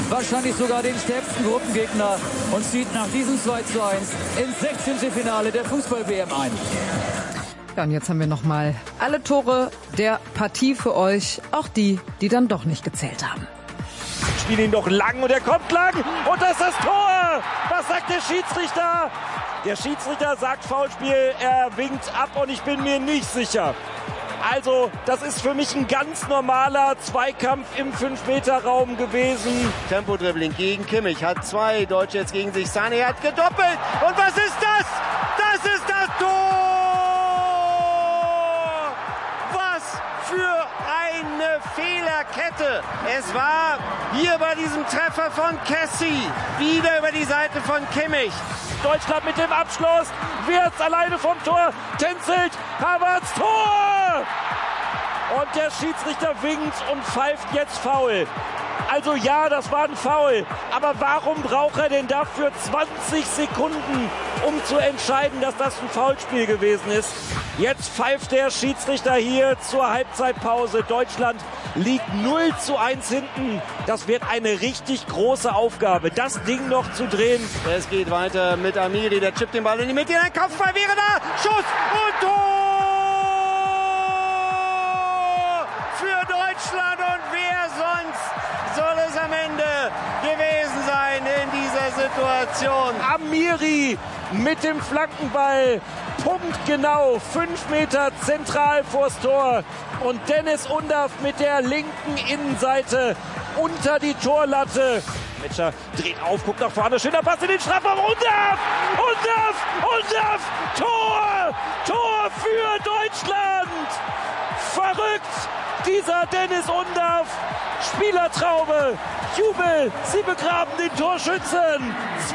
wahrscheinlich sogar den stärksten Gruppengegner und zieht nach diesem 2:1 ins 16. Finale der Fußball-WM ein. Ja, und jetzt haben wir nochmal alle Tore der Partie für euch, auch die, die dann doch nicht gezählt haben. Spielen ihn doch lang und er kommt lang und das ist das Tor! Was sagt der Schiedsrichter? Der Schiedsrichter sagt Foulspiel, er winkt ab und ich bin mir nicht sicher. Also, das ist für mich ein ganz normaler Zweikampf im 5-Meter-Raum gewesen. Tempodribbling gegen Kimmich, hat 2 Deutsche jetzt gegen sich. Sané hat gedoppelt. Und was ist das? Das ist das Tor! Was für eine Fehlerkette. Es war hier bei diesem Treffer von Kessie wieder über die Seite von Kimmich. Deutschland mit dem Abschluss, Wirtz alleine vom Tor, tänzelt, Havertz, Tor! Und der Schiedsrichter winkt und pfeift jetzt Foul. Also ja, das war ein Foul, aber warum braucht er denn dafür 20 Sekunden, um zu entscheiden, dass das ein Foulspiel gewesen ist? Jetzt pfeift der Schiedsrichter hier zur Halbzeitpause. Deutschland liegt 0:1 hinten. Das wird eine richtig große Aufgabe, das Ding noch zu drehen. Es geht weiter mit Amiri, der chippt den Ball in die Mitte, ein Kopfball wäre da, Schuss und Tor für Deutschland und wer sonst soll es am Ende gewesen sein in dieser Situation. Amiri mit dem Flankenball, punktgenau, 5 Meter zentral vors Tor. Und Dennis Undav mit der linken Innenseite unter die Torlatte. Metscher dreht auf, guckt nach vorne, schöner Pass in den Strafraum. Undav! Tor! Tor für Deutschland! Verrückt! Dieser Dennis Undav, Spielertraube, Jubel, sie begraben den Torschützen.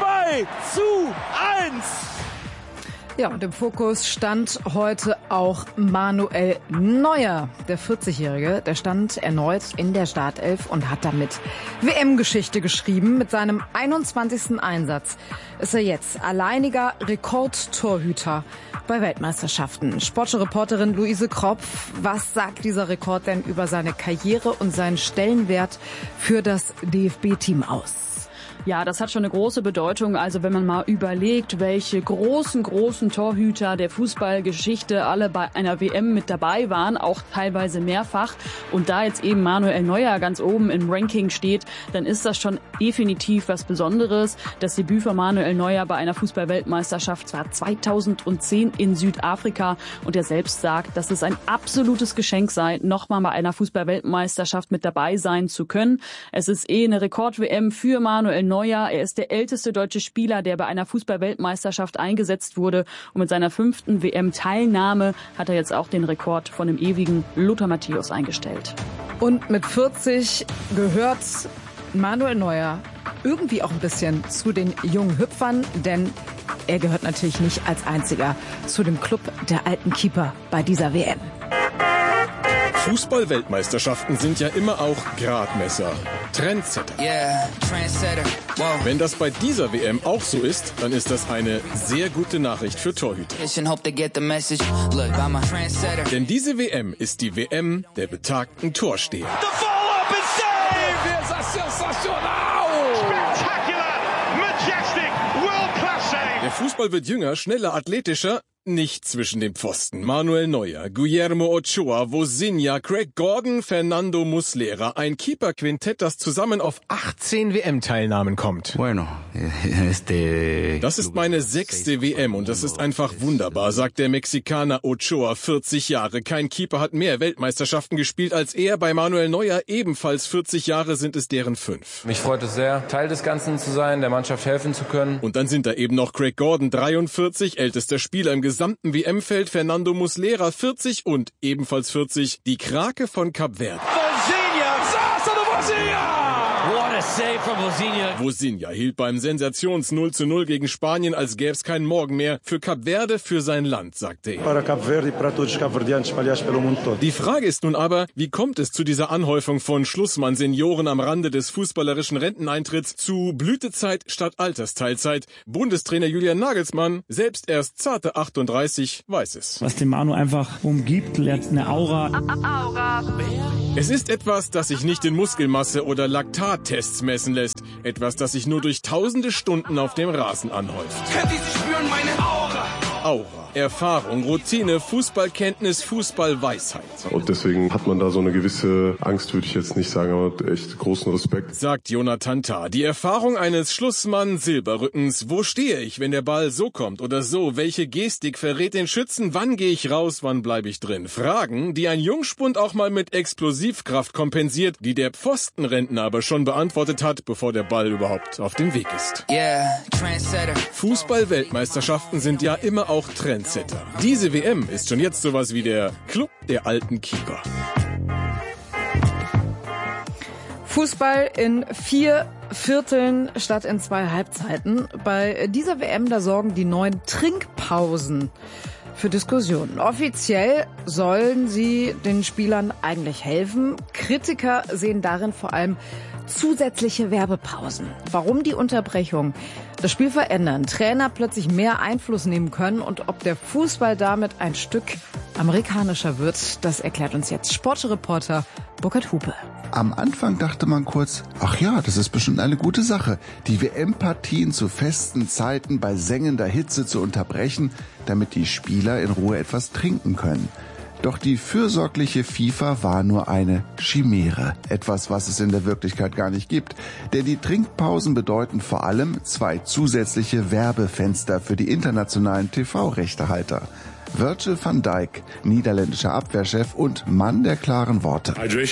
2:1. Ja, und im Fokus stand heute auch Manuel Neuer, der 40-Jährige. Der stand erneut in der Startelf und hat damit WM-Geschichte geschrieben. Mit seinem 21. Einsatz ist er jetzt alleiniger Rekordtorhüter bei Weltmeisterschaften. Sportreporterin Luise Kropf, was sagt dieser Rekord denn über seine Karriere und seinen Stellenwert für das DFB-Team aus? Ja, das hat schon eine große Bedeutung. Also wenn man mal überlegt, welche großen Torhüter der Fußballgeschichte alle bei einer WM mit dabei waren, auch teilweise mehrfach. Und da jetzt eben Manuel Neuer ganz oben im Ranking steht, dann ist das schon definitiv was Besonderes. Das Debüt von Manuel Neuer bei einer Fußball-Weltmeisterschaft war 2010 in Südafrika. Und er selbst sagt, dass es ein absolutes Geschenk sei, nochmal bei einer Fußball-Weltmeisterschaft mit dabei sein zu können. Es ist eine Rekord-WM für Manuel Neuer. Er ist der älteste deutsche Spieler, der bei einer Fußball-Weltmeisterschaft eingesetzt wurde. Und mit seiner 5. WM-Teilnahme hat er jetzt auch den Rekord von dem ewigen Lothar Matthäus eingestellt. Und mit 40 gehört Manuel Neuer irgendwie auch ein bisschen zu den jungen Hüpfern, denn er gehört natürlich nicht als einziger zu dem Club der alten Keeper bei dieser WM. Fußball-Weltmeisterschaften sind ja immer auch Gradmesser, Trendsetter. Wow. Wenn das bei dieser WM auch so ist, dann ist das eine sehr gute Nachricht für Torhüter. Denn diese WM ist die WM der betagten Torsteher. Der Fußball wird jünger, schneller, athletischer. Nicht zwischen den Pfosten. Manuel Neuer, Guillermo Ochoa, Vozinha, Craig Gordon, Fernando Muslera. Ein Keeper-Quintett, das zusammen auf 18 WM-Teilnahmen kommt. Das ist meine 6. WM und das ist einfach wunderbar, sagt der Mexikaner Ochoa, 40 Jahre. Kein Keeper hat mehr Weltmeisterschaften gespielt als er. Bei Manuel Neuer ebenfalls 40 Jahre sind es deren 5. Mich freut es sehr, Teil des Ganzen zu sein, der Mannschaft helfen zu können. Und dann sind da eben noch Craig Gordon, 43, ältester Spieler im gesamten WM-Feld, Fernando Muslera, 40 und ebenfalls 40, die Krake von Kap Verde. Vozinha hielt beim Sensations 0:0 gegen Spanien, als gäbe es keinen Morgen mehr. Für Kap Verde, für sein Land, sagte er. Die Frage ist nun aber, wie kommt es zu dieser Anhäufung von Schlussmann-Senioren am Rande des fußballerischen Renteneintritts zu Blütezeit statt Altersteilzeit? Bundestrainer Julian Nagelsmann, selbst erst zarte 38, weiß es. Was den Manu einfach umgibt, er hat eine Aura. Aura. Es ist etwas, das sich nicht in Muskelmasse oder Laktattests messen lässt. Etwas, das sich nur durch tausende Stunden auf dem Rasen anhäuft. Könnt ihr spüren, meine Aura? Aura. Erfahrung, Routine, Fußballkenntnis, Fußballweisheit. Und deswegen hat man da so eine gewisse Angst, würde ich jetzt nicht sagen, aber echt großen Respekt. Sagt Jonathan Tah. Die Erfahrung eines Schlussmann-Silberrückens. Wo stehe ich, wenn der Ball so kommt oder so? Welche Gestik verrät den Schützen? Wann gehe ich raus, wann bleibe ich drin? Fragen, die ein Jungspund auch mal mit Explosivkraft kompensiert, die der Pfostenrentner aber schon beantwortet hat, bevor der Ball überhaupt auf dem Weg ist. Fußball-Weltmeisterschaften sind ja immer auch Trendsetter. Diese WM ist schon jetzt sowas wie der Club der alten Keeper. Fußball in 4 Vierteln statt in 2 Halbzeiten. Bei dieser WM, da sorgen die neuen Trinkpausen für Diskussionen. Offiziell sollen sie den Spielern eigentlich helfen. Kritiker sehen darin vor allem zusätzliche Werbepausen. Warum die Unterbrechung das Spiel verändern, Trainer plötzlich mehr Einfluss nehmen können und ob der Fußball damit ein Stück amerikanischer wird, das erklärt uns jetzt Sportreporter Burkhard Hupe. Am Anfang dachte man kurz, ach ja, das ist bestimmt eine gute Sache, die WM-Partien zu festen Zeiten bei sengender Hitze zu unterbrechen, damit die Spieler in Ruhe etwas trinken können. Doch die fürsorgliche FIFA war nur eine Chimäre, etwas, was es in der Wirklichkeit gar nicht gibt. Denn die Trinkpausen bedeuten vor allem 2 zusätzliche Werbefenster für die internationalen TV-Rechtehalter. Virgil van Dijk, niederländischer Abwehrchef und Mann der klaren Worte.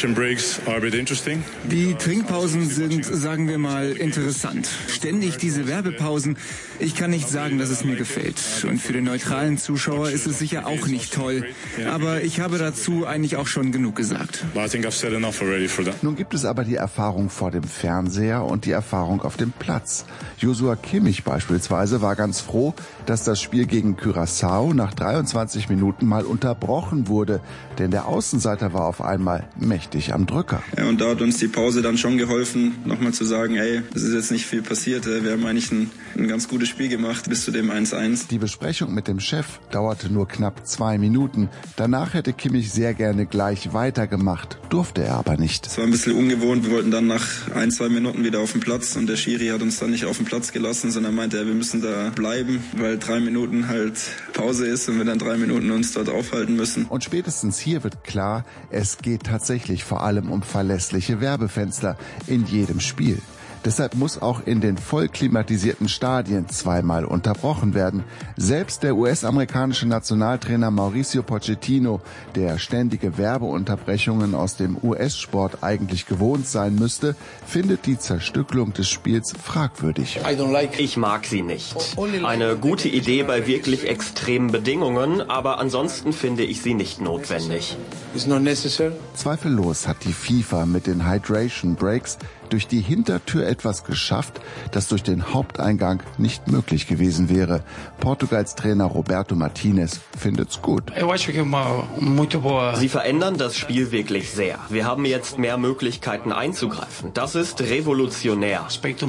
Die Trinkpausen sind, sagen wir mal, interessant. Ständig diese Werbepausen. Ich kann nicht sagen, dass es mir gefällt. Und für den neutralen Zuschauer ist es sicher auch nicht toll. Aber ich habe dazu eigentlich auch schon genug gesagt. Nun gibt es aber die Erfahrung vor dem Fernseher und die Erfahrung auf dem Platz. Joshua Kimmich beispielsweise war ganz froh, dass das Spiel gegen Curaçao nach 23 Minuten mal unterbrochen wurde, denn der Außenseiter war auf einmal mächtig am Drücker. Ja, und da hat uns die Pause dann schon geholfen, nochmal zu sagen, ey, es ist jetzt nicht viel passiert, wir haben eigentlich ein ganz gutes Spiel gemacht bis zu dem 1-1. Die Besprechung mit dem Chef dauerte nur knapp 2 Minuten. Danach hätte Kimmich sehr gerne gleich weitergemacht, durfte er aber nicht. Es war ein bisschen ungewohnt, wir wollten dann nach 1-2 Minuten wieder auf den Platz und der Schiri hat uns dann nicht auf den Platz gelassen, sondern meinte, wir müssen da bleiben, weil 3 Minuten halt Pause ist und wir dann 3 Minuten uns dort aufhalten müssen. Und spätestens hier wird klar, es geht tatsächlich vor allem um verlässliche Werbefenster in jedem Spiel. Deshalb muss auch in den voll klimatisierten Stadien 2-mal unterbrochen werden. Selbst der US-amerikanische Nationaltrainer Mauricio Pochettino, der ständige Werbeunterbrechungen aus dem US-Sport eigentlich gewohnt sein müsste, findet die Zerstückelung des Spiels fragwürdig. Ich mag sie nicht. Eine gute Idee bei wirklich extremen Bedingungen, aber ansonsten finde ich sie nicht notwendig. Zweifellos hat die FIFA mit den Hydration Breaks durch die Hintertür etwas geschafft, das durch den Haupteingang nicht möglich gewesen wäre. Portugals Trainer Roberto Martinez findet's gut. Sie verändern das Spiel wirklich sehr. Wir haben jetzt mehr Möglichkeiten einzugreifen. Das ist revolutionär.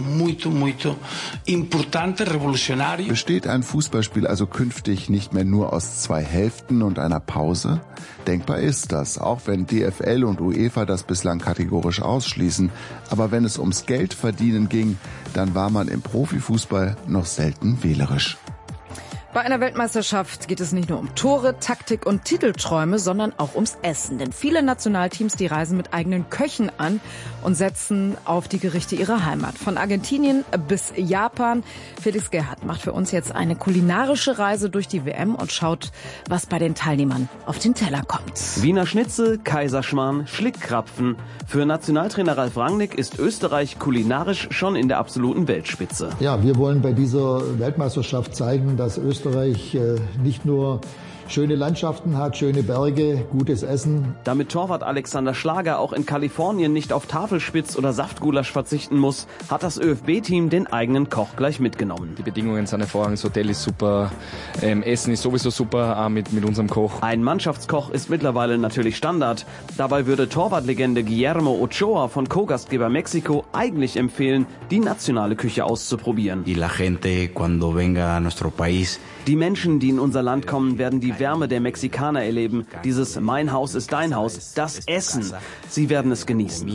Besteht ein Fußballspiel also künftig nicht mehr nur aus 2 Hälften und einer Pause? Denkbar ist das, auch wenn DFL und UEFA das bislang kategorisch ausschließen. Aber wenn es ums Geldverdienen ging, dann war man im Profifußball noch selten wählerisch. Bei einer Weltmeisterschaft geht es nicht nur um Tore, Taktik und Titelträume, sondern auch ums Essen. Denn viele Nationalteams, die reisen mit eigenen Köchen an und setzen auf die Gerichte ihrer Heimat. Von Argentinien bis Japan. Felix Gerhardt macht für uns jetzt eine kulinarische Reise durch die WM und schaut, was bei den Teilnehmern auf den Teller kommt. Wiener Schnitzel, Kaiserschmarrn, Schlickkrapfen. Für Nationaltrainer Ralf Rangnick ist Österreich kulinarisch schon in der absoluten Weltspitze. Ja, wir wollen bei dieser Weltmeisterschaft zeigen, dass Österreich nicht nur schöne Landschaften hat, schöne Berge, gutes Essen. Damit Torwart Alexander Schlager auch in Kalifornien nicht auf Tafelspitz oder Saftgulasch verzichten muss, hat das ÖFB-Team den eigenen Koch gleich mitgenommen. Die Bedingungen sind hervorragend, das Hotel ist super, Essen ist sowieso super, auch mit unserem Koch. Ein Mannschaftskoch ist mittlerweile natürlich Standard. Dabei würde Torwartlegende Guillermo Ochoa von Co-Gastgeber Mexiko eigentlich empfehlen, die nationale Küche auszuprobieren. Y la gente, cuando venga a nuestro país, die Menschen, die in unser Land kommen, werden die die Wärme der Mexikaner erleben. Dieses Mein Haus ist dein Haus, das Essen. Sie werden es genießen.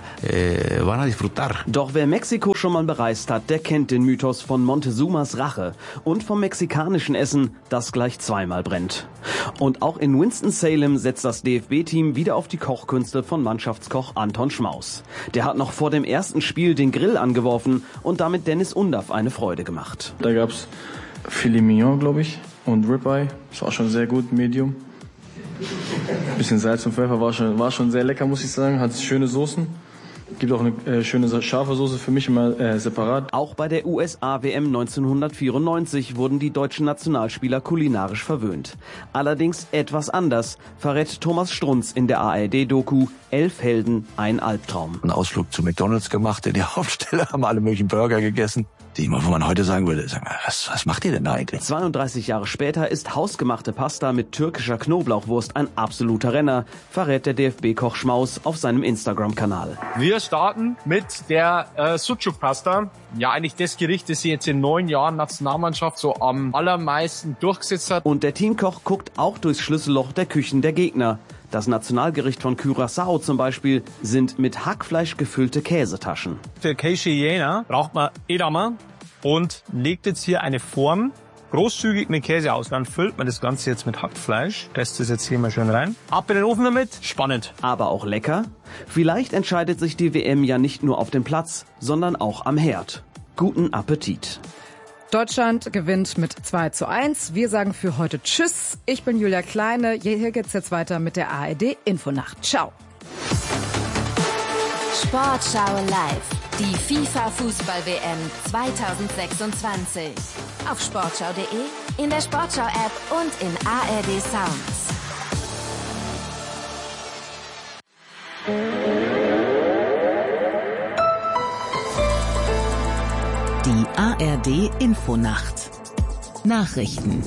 Doch wer Mexiko schon mal bereist hat, der kennt den Mythos von Montezumas Rache und vom mexikanischen Essen, das gleich zweimal brennt. Und auch in Winston-Salem setzt das DFB-Team wieder auf die Kochkünste von Mannschaftskoch Anton Schmaus. Der hat noch vor dem ersten Spiel den Grill angeworfen und damit Dennis Undaff eine Freude gemacht. Da gab's Filet Mignon, glaube ich, und Ribeye. Das war schon sehr gut, Medium. Bisschen Salz und Pfeffer war schon sehr lecker, muss ich sagen. Hat schöne Soßen. Gibt auch eine schöne scharfe Soße für mich immer separat. Auch bei der USA-WM 1994 wurden die deutschen Nationalspieler kulinarisch verwöhnt. Allerdings etwas anders, verrät Thomas Strunz in der ARD-Doku 11 Helden, ein Albtraum. Einen Ausflug zu McDonald's gemacht, in die Hauptstelle, haben alle möglichen Burger gegessen. Wo man heute sagen würde, was macht ihr denn da eigentlich? 32 Jahre später ist hausgemachte Pasta mit türkischer Knoblauchwurst ein absoluter Renner, verrät der DFB-Koch Schmaus auf seinem Instagram-Kanal. Wir starten mit der Sucuk-Pasta. Ja, eigentlich das Gericht, das sie jetzt in 9 Jahren Nationalmannschaft so am allermeisten durchgesetzt hat. Und der Teamkoch guckt auch durchs Schlüsselloch der Küchen der Gegner. Das Nationalgericht von Curaçao zum Beispiel sind mit Hackfleisch gefüllte Käsetaschen. Für Caipirinha braucht man Edamame und legt jetzt hier eine Form großzügig mit Käse aus. Dann füllt man das Ganze jetzt mit Hackfleisch. Presst das jetzt hier mal schön rein. Ab in den Ofen damit. Spannend. Aber auch lecker? Vielleicht entscheidet sich die WM ja nicht nur auf dem Platz, sondern auch am Herd. Guten Appetit. Deutschland gewinnt mit 2:1. Wir sagen für heute Tschüss. Ich bin Julia Kleine. Hier geht's jetzt weiter mit der ARD Infonacht. Ciao. Sportschau live. Die FIFA-Fußball-WM 2026. Auf sportschau.de, in der Sportschau-App und in ARD Sounds. Die ARD Infonacht. Nachrichten.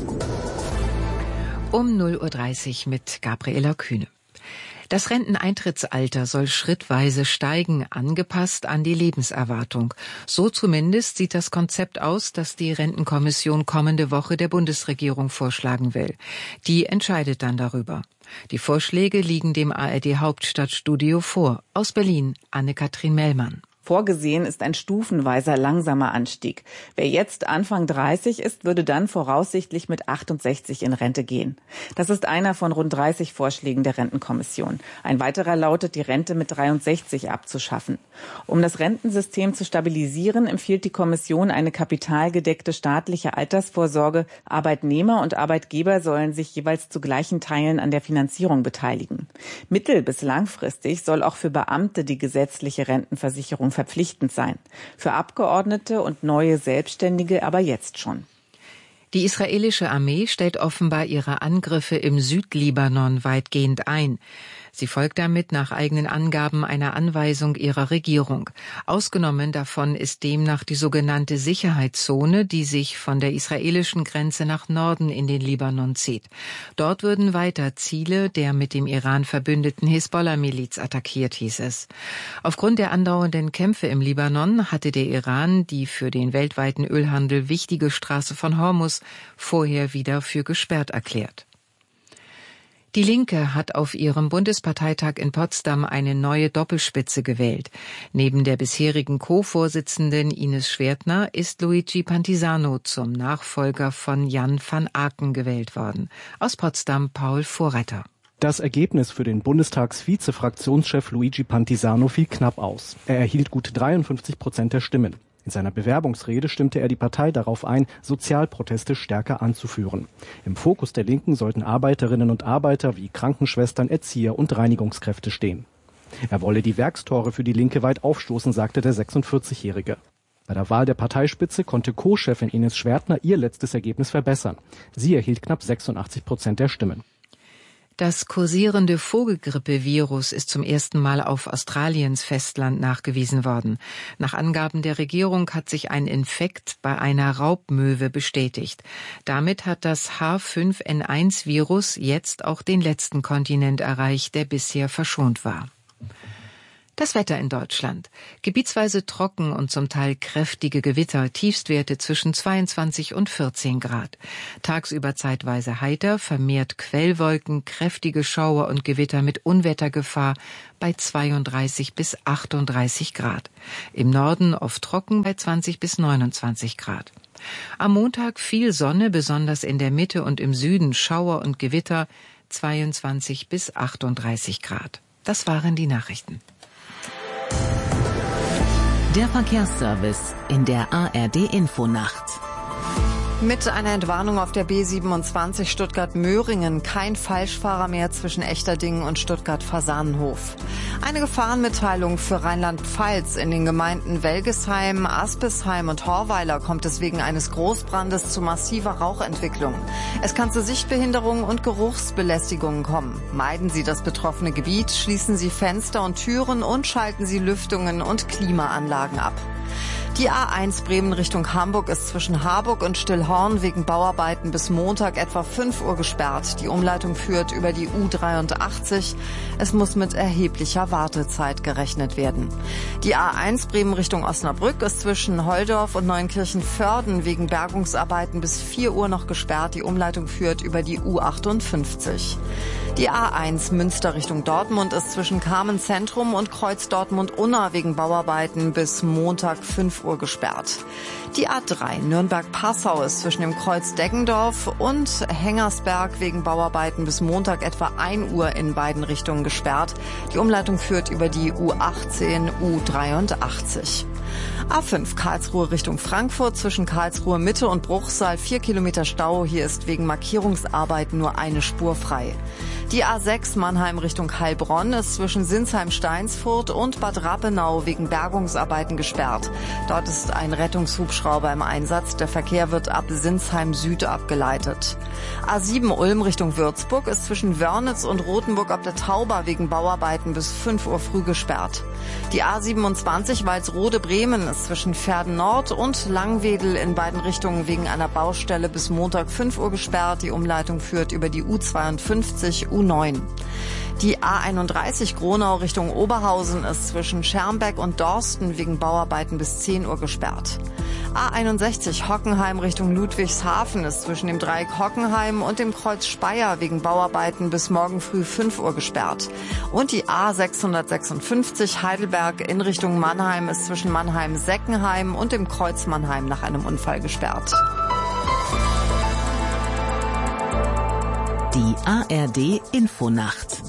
Um 0:30 Uhr mit Gabriela Kühne. Das Renteneintrittsalter soll schrittweise steigen, angepasst an die Lebenserwartung. So zumindest sieht das Konzept aus, das die Rentenkommission kommende Woche der Bundesregierung vorschlagen will. Die entscheidet dann darüber. Die Vorschläge liegen dem ARD Hauptstadtstudio vor. Aus Berlin, Anne-Kathrin Mellmann. Vorgesehen ist ein stufenweiser langsamer Anstieg. Wer jetzt Anfang 30 ist, würde dann voraussichtlich mit 68 in Rente gehen. Das ist einer von rund 30 Vorschlägen der Rentenkommission. Ein weiterer lautet, die Rente mit 63 abzuschaffen. Um das Rentensystem zu stabilisieren, empfiehlt die Kommission eine kapitalgedeckte staatliche Altersvorsorge. Arbeitnehmer und Arbeitgeber sollen sich jeweils zu gleichen Teilen an der Finanzierung beteiligen. Mittel- bis langfristig soll auch für Beamte die gesetzliche Rentenversicherung verpflichtend sein. Für Abgeordnete und neue Selbstständige aber jetzt schon. Die israelische Armee stellt offenbar ihre Angriffe im Südlibanon weitgehend ein. Sie folgt damit nach eigenen Angaben einer Anweisung ihrer Regierung. Ausgenommen davon ist demnach die sogenannte Sicherheitszone, die sich von der israelischen Grenze nach Norden in den Libanon zieht. Dort würden weiter Ziele der mit dem Iran verbündeten Hisbollah-Miliz attackiert, hieß es. Aufgrund der andauernden Kämpfe im Libanon hatte der Iran die für den weltweiten Ölhandel wichtige Straße von Hormuz vorher wieder für gesperrt erklärt. Die Linke hat auf ihrem Bundesparteitag in Potsdam eine neue Doppelspitze gewählt. Neben der bisherigen Co-Vorsitzenden Ines Schwertner ist Luigi Pantisano zum Nachfolger von Jan van Aken gewählt worden. Aus Potsdam Paul Vorreiter. Das Ergebnis für den Bundestagsvize-Fraktionschef Luigi Pantisano fiel knapp aus. Er erhielt gut 53% der Stimmen. In seiner Bewerbungsrede stimmte er die Partei darauf ein, Sozialproteste stärker anzuführen. Im Fokus der Linken sollten Arbeiterinnen und Arbeiter wie Krankenschwestern, Erzieher und Reinigungskräfte stehen. Er wolle die Werkstore für die Linke weit aufstoßen, sagte der 46-Jährige. Bei der Wahl der Parteispitze konnte Co-Chefin Ines Schwertner ihr letztes Ergebnis verbessern. Sie erhielt knapp 86% der Stimmen. Das kursierende Vogelgrippevirus ist zum ersten Mal auf Australiens Festland nachgewiesen worden. Nach Angaben der Regierung hat sich ein Infekt bei einer Raubmöwe bestätigt. Damit hat das H5N1-Virus jetzt auch den letzten Kontinent erreicht, der bisher verschont war. Das Wetter in Deutschland. Gebietsweise trocken und zum Teil kräftige Gewitter, Tiefstwerte zwischen 22 und 14 Grad. Tagsüber zeitweise heiter, vermehrt Quellwolken, kräftige Schauer und Gewitter mit Unwettergefahr bei 32 bis 38 Grad. Im Norden oft trocken bei 20 bis 29 Grad. Am Montag viel Sonne, besonders in der Mitte und im Süden Schauer und Gewitter, 22 bis 38 Grad. Das waren die Nachrichten. Der Verkehrsservice in der ARD-Infonacht. Mit einer Entwarnung auf der B27 Stuttgart-Möhringen kein Falschfahrer mehr zwischen Echterdingen und Stuttgart-Fasanenhof. Eine Gefahrenmitteilung für Rheinland-Pfalz. In den Gemeinden Welgesheim, Aspesheim und Horweiler kommt es wegen eines Großbrandes zu massiver Rauchentwicklung. Es kann zu Sichtbehinderungen und Geruchsbelästigungen kommen. Meiden Sie das betroffene Gebiet, schließen Sie Fenster und Türen und schalten Sie Lüftungen und Klimaanlagen ab. Die A1 Bremen Richtung Hamburg ist zwischen Harburg und Stillhorn wegen Bauarbeiten bis Montag etwa 5 Uhr gesperrt. Die Umleitung führt über die U83. Es muss mit erheblicher Wartezeit gerechnet werden. Die A1 Bremen Richtung Osnabrück ist zwischen Holdorf und Neunkirchen-Vörden wegen Bergungsarbeiten bis 4 Uhr noch gesperrt. Die Umleitung führt über die U58. Die A1 Münster Richtung Dortmund ist zwischen Kamen Zentrum und Kreuz Dortmund-Unna wegen Bauarbeiten bis Montag 5 Uhr gesperrt. Die A3 Nürnberg-Passau ist zwischen dem Kreuz Deggendorf und Hengersberg wegen Bauarbeiten bis Montag etwa 1 Uhr in beiden Richtungen gesperrt. Die Umleitung führt über die U18, U83. A5 Karlsruhe Richtung Frankfurt zwischen Karlsruhe Mitte und Bruchsal 4 Kilometer Stau. Hier ist wegen Markierungsarbeiten nur eine Spur frei. Die A6 Mannheim Richtung Heilbronn ist zwischen Sinsheim-Steinsfurt und Bad Rappenau wegen Bergungsarbeiten gesperrt. Dort ist ein Rettungshubschrauber im Einsatz. Der Verkehr wird ab Sinsheim Süd abgeleitet. A7 Ulm Richtung Würzburg ist zwischen Wörnitz und Rothenburg ab der Tauber wegen Bauarbeiten bis 5 Uhr früh gesperrt. Die A27 Walsrode Bremen ist zwischen Verden Nord und Langwedel in beiden Richtungen wegen einer Baustelle bis Montag 5 Uhr gesperrt. Die Umleitung führt über die U52, U9. Die A31 Gronau Richtung Oberhausen ist zwischen Schermbeck und Dorsten wegen Bauarbeiten bis 10 Uhr gesperrt. A61 Hockenheim Richtung Ludwigshafen ist zwischen dem Dreieck Hockenheim und dem Kreuz Speyer wegen Bauarbeiten bis morgen früh 5 Uhr gesperrt. Und die A656 Heidelberg in Richtung Mannheim ist zwischen Mannheim-Seckenheim und dem Kreuz Mannheim nach einem Unfall gesperrt. Die ARD-Infonacht.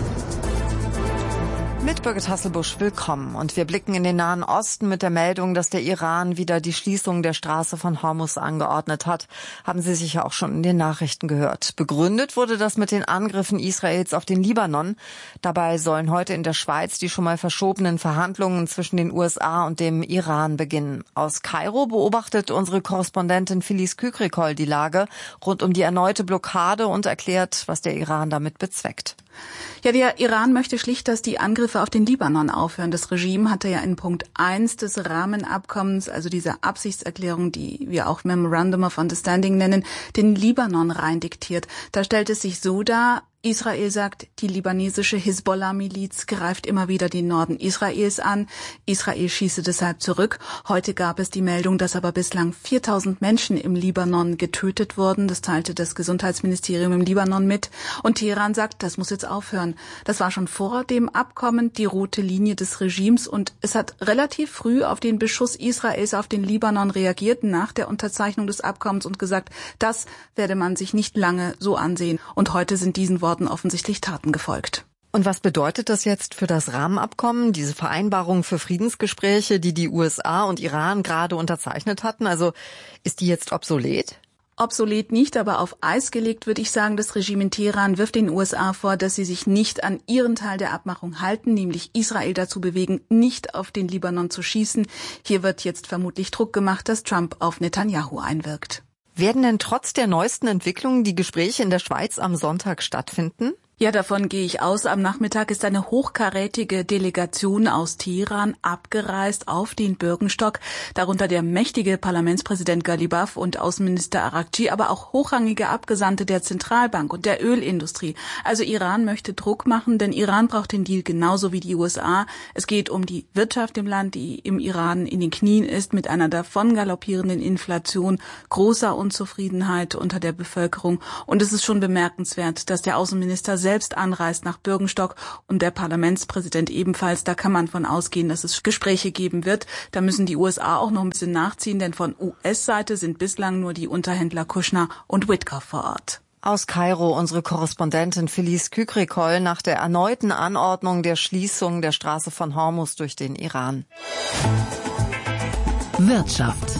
Mit Birgit Hasselbusch willkommen. Und wir blicken in den Nahen Osten mit der Meldung, dass der Iran wieder die Schließung der Straße von Hormuz angeordnet hat. Haben Sie sicher auch schon in den Nachrichten gehört. Begründet wurde das mit den Angriffen Israels auf den Libanon. Dabei sollen heute in der Schweiz die schon mal verschobenen Verhandlungen zwischen den USA und dem Iran beginnen. Aus Kairo beobachtet unsere Korrespondentin Filiz Kükrikol die Lage rund um die erneute Blockade und erklärt, was der Iran damit bezweckt. Ja, der Iran möchte schlicht, dass die Angriffe auf den Libanon aufhören. Das Regime hatte ja in Punkt 1 des Rahmenabkommens, also dieser Absichtserklärung, die wir auch Memorandum of Understanding nennen, den Libanon rein diktiert. Da stellt es sich so dar, Israel sagt, die libanesische Hisbollah-Miliz greift immer wieder den Norden Israels an. Israel schieße deshalb zurück. Heute gab es die Meldung, dass aber bislang 4000 Menschen im Libanon getötet wurden. Das teilte das Gesundheitsministerium im Libanon mit. Und Teheran sagt, das muss jetzt aufhören. Das war schon vor dem Abkommen die rote Linie des Regimes. Und es hat relativ früh auf den Beschuss Israels auf den Libanon reagiert, nach der Unterzeichnung des Abkommens und gesagt, das werde man sich nicht lange so ansehen. Und heute sind diesen Worten offensichtlich Taten gefolgt. Und was bedeutet das jetzt für das Rahmenabkommen, diese Vereinbarung für Friedensgespräche, die die USA und Iran gerade unterzeichnet hatten? Also ist die jetzt obsolet? Obsolet nicht, aber auf Eis gelegt, würde ich sagen. Das Regime in Teheran wirft den USA vor, dass sie sich nicht an ihren Teil der Abmachung halten, nämlich Israel dazu bewegen, nicht auf den Libanon zu schießen. Hier wird jetzt vermutlich Druck gemacht, dass Trump auf Netanyahu einwirkt. Werden denn trotz der neuesten Entwicklungen die Gespräche in der Schweiz am Sonntag stattfinden? Ja, davon gehe ich aus. Am Nachmittag ist eine hochkarätige Delegation aus Teheran abgereist auf den Bürgenstock, darunter der mächtige Parlamentspräsident Ghalibaf und Außenminister Araghchi, aber auch hochrangige Abgesandte der Zentralbank und der Ölindustrie. Also Iran möchte Druck machen, denn Iran braucht den Deal genauso wie die USA. Es geht um die Wirtschaft im Land, die im Iran in den Knien ist, mit einer davon galoppierenden Inflation, großer Unzufriedenheit unter der Bevölkerung. Und es ist schon bemerkenswert, dass der Außenminister selbst anreist nach Bürgenstock und der Parlamentspräsident ebenfalls. Da kann man von ausgehen, dass es Gespräche geben wird. Da müssen die USA auch noch ein bisschen nachziehen, denn von US-Seite sind bislang nur die Unterhändler Kushner und Witkoff vor Ort. Aus Kairo unsere Korrespondentin Felice Kükrikol nach der erneuten Anordnung der Schließung der Straße von Hormuz durch den Iran. Wirtschaft.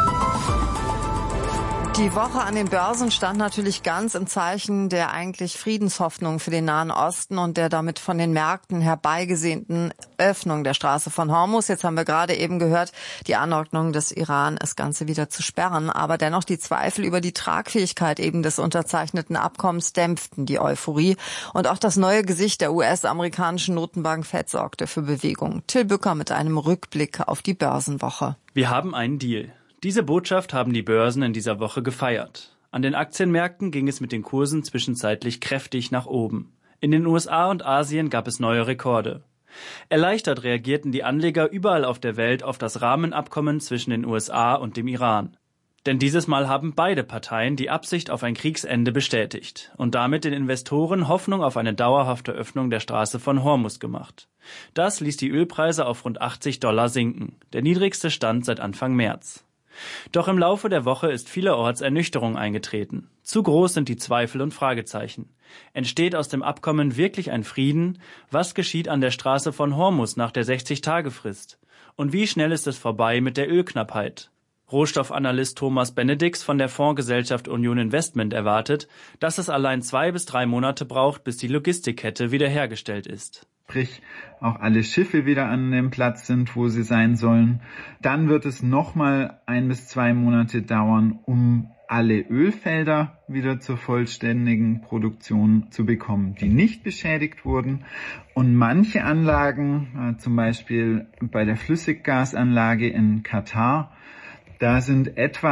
Die Woche an den Börsen stand natürlich ganz im Zeichen der eigentlich Friedenshoffnung für den Nahen Osten und der damit von den Märkten herbeigesehnten Öffnung der Straße von Hormuz. Jetzt haben wir gerade eben gehört, die Anordnung des Iran, das Ganze wieder zu sperren. Aber dennoch die Zweifel über die Tragfähigkeit eben des unterzeichneten Abkommens dämpften die Euphorie. Und auch das neue Gesicht der US-amerikanischen Notenbank Fed sorgte für Bewegung. Till Bücker mit einem Rückblick auf die Börsenwoche. Wir haben einen Deal. Diese Botschaft haben die Börsen in dieser Woche gefeiert. An den Aktienmärkten ging es mit den Kursen zwischenzeitlich kräftig nach oben. In den USA und Asien gab es neue Rekorde. Erleichtert reagierten die Anleger überall auf der Welt auf das Rahmenabkommen zwischen den USA und dem Iran. Denn dieses Mal haben beide Parteien die Absicht auf ein Kriegsende bestätigt und damit den Investoren Hoffnung auf eine dauerhafte Öffnung der Straße von Hormuz gemacht. Das ließ die Ölpreise auf rund $80 sinken, der niedrigste Stand seit Anfang März. Doch im Laufe der Woche ist vielerorts Ernüchterung eingetreten. Zu groß sind die Zweifel und Fragezeichen. Entsteht aus dem Abkommen wirklich ein Frieden? Was geschieht an der Straße von Hormuz nach der 60-Tage-Frist? Und wie schnell ist es vorbei mit der Ölknappheit? Rohstoffanalyst Thomas Benedix von der Fondsgesellschaft Union Investment erwartet, dass es allein 2 bis 3 Monate braucht, bis die Logistikkette wiederhergestellt ist. Sprich, auch alle Schiffe wieder an dem Platz sind, wo sie sein sollen. Dann wird es nochmal 1 bis 2 Monate dauern, um alle Ölfelder wieder zur vollständigen Produktion zu bekommen, die nicht beschädigt wurden. Und manche Anlagen, zum Beispiel bei der Flüssiggasanlage in Katar, da sind etwa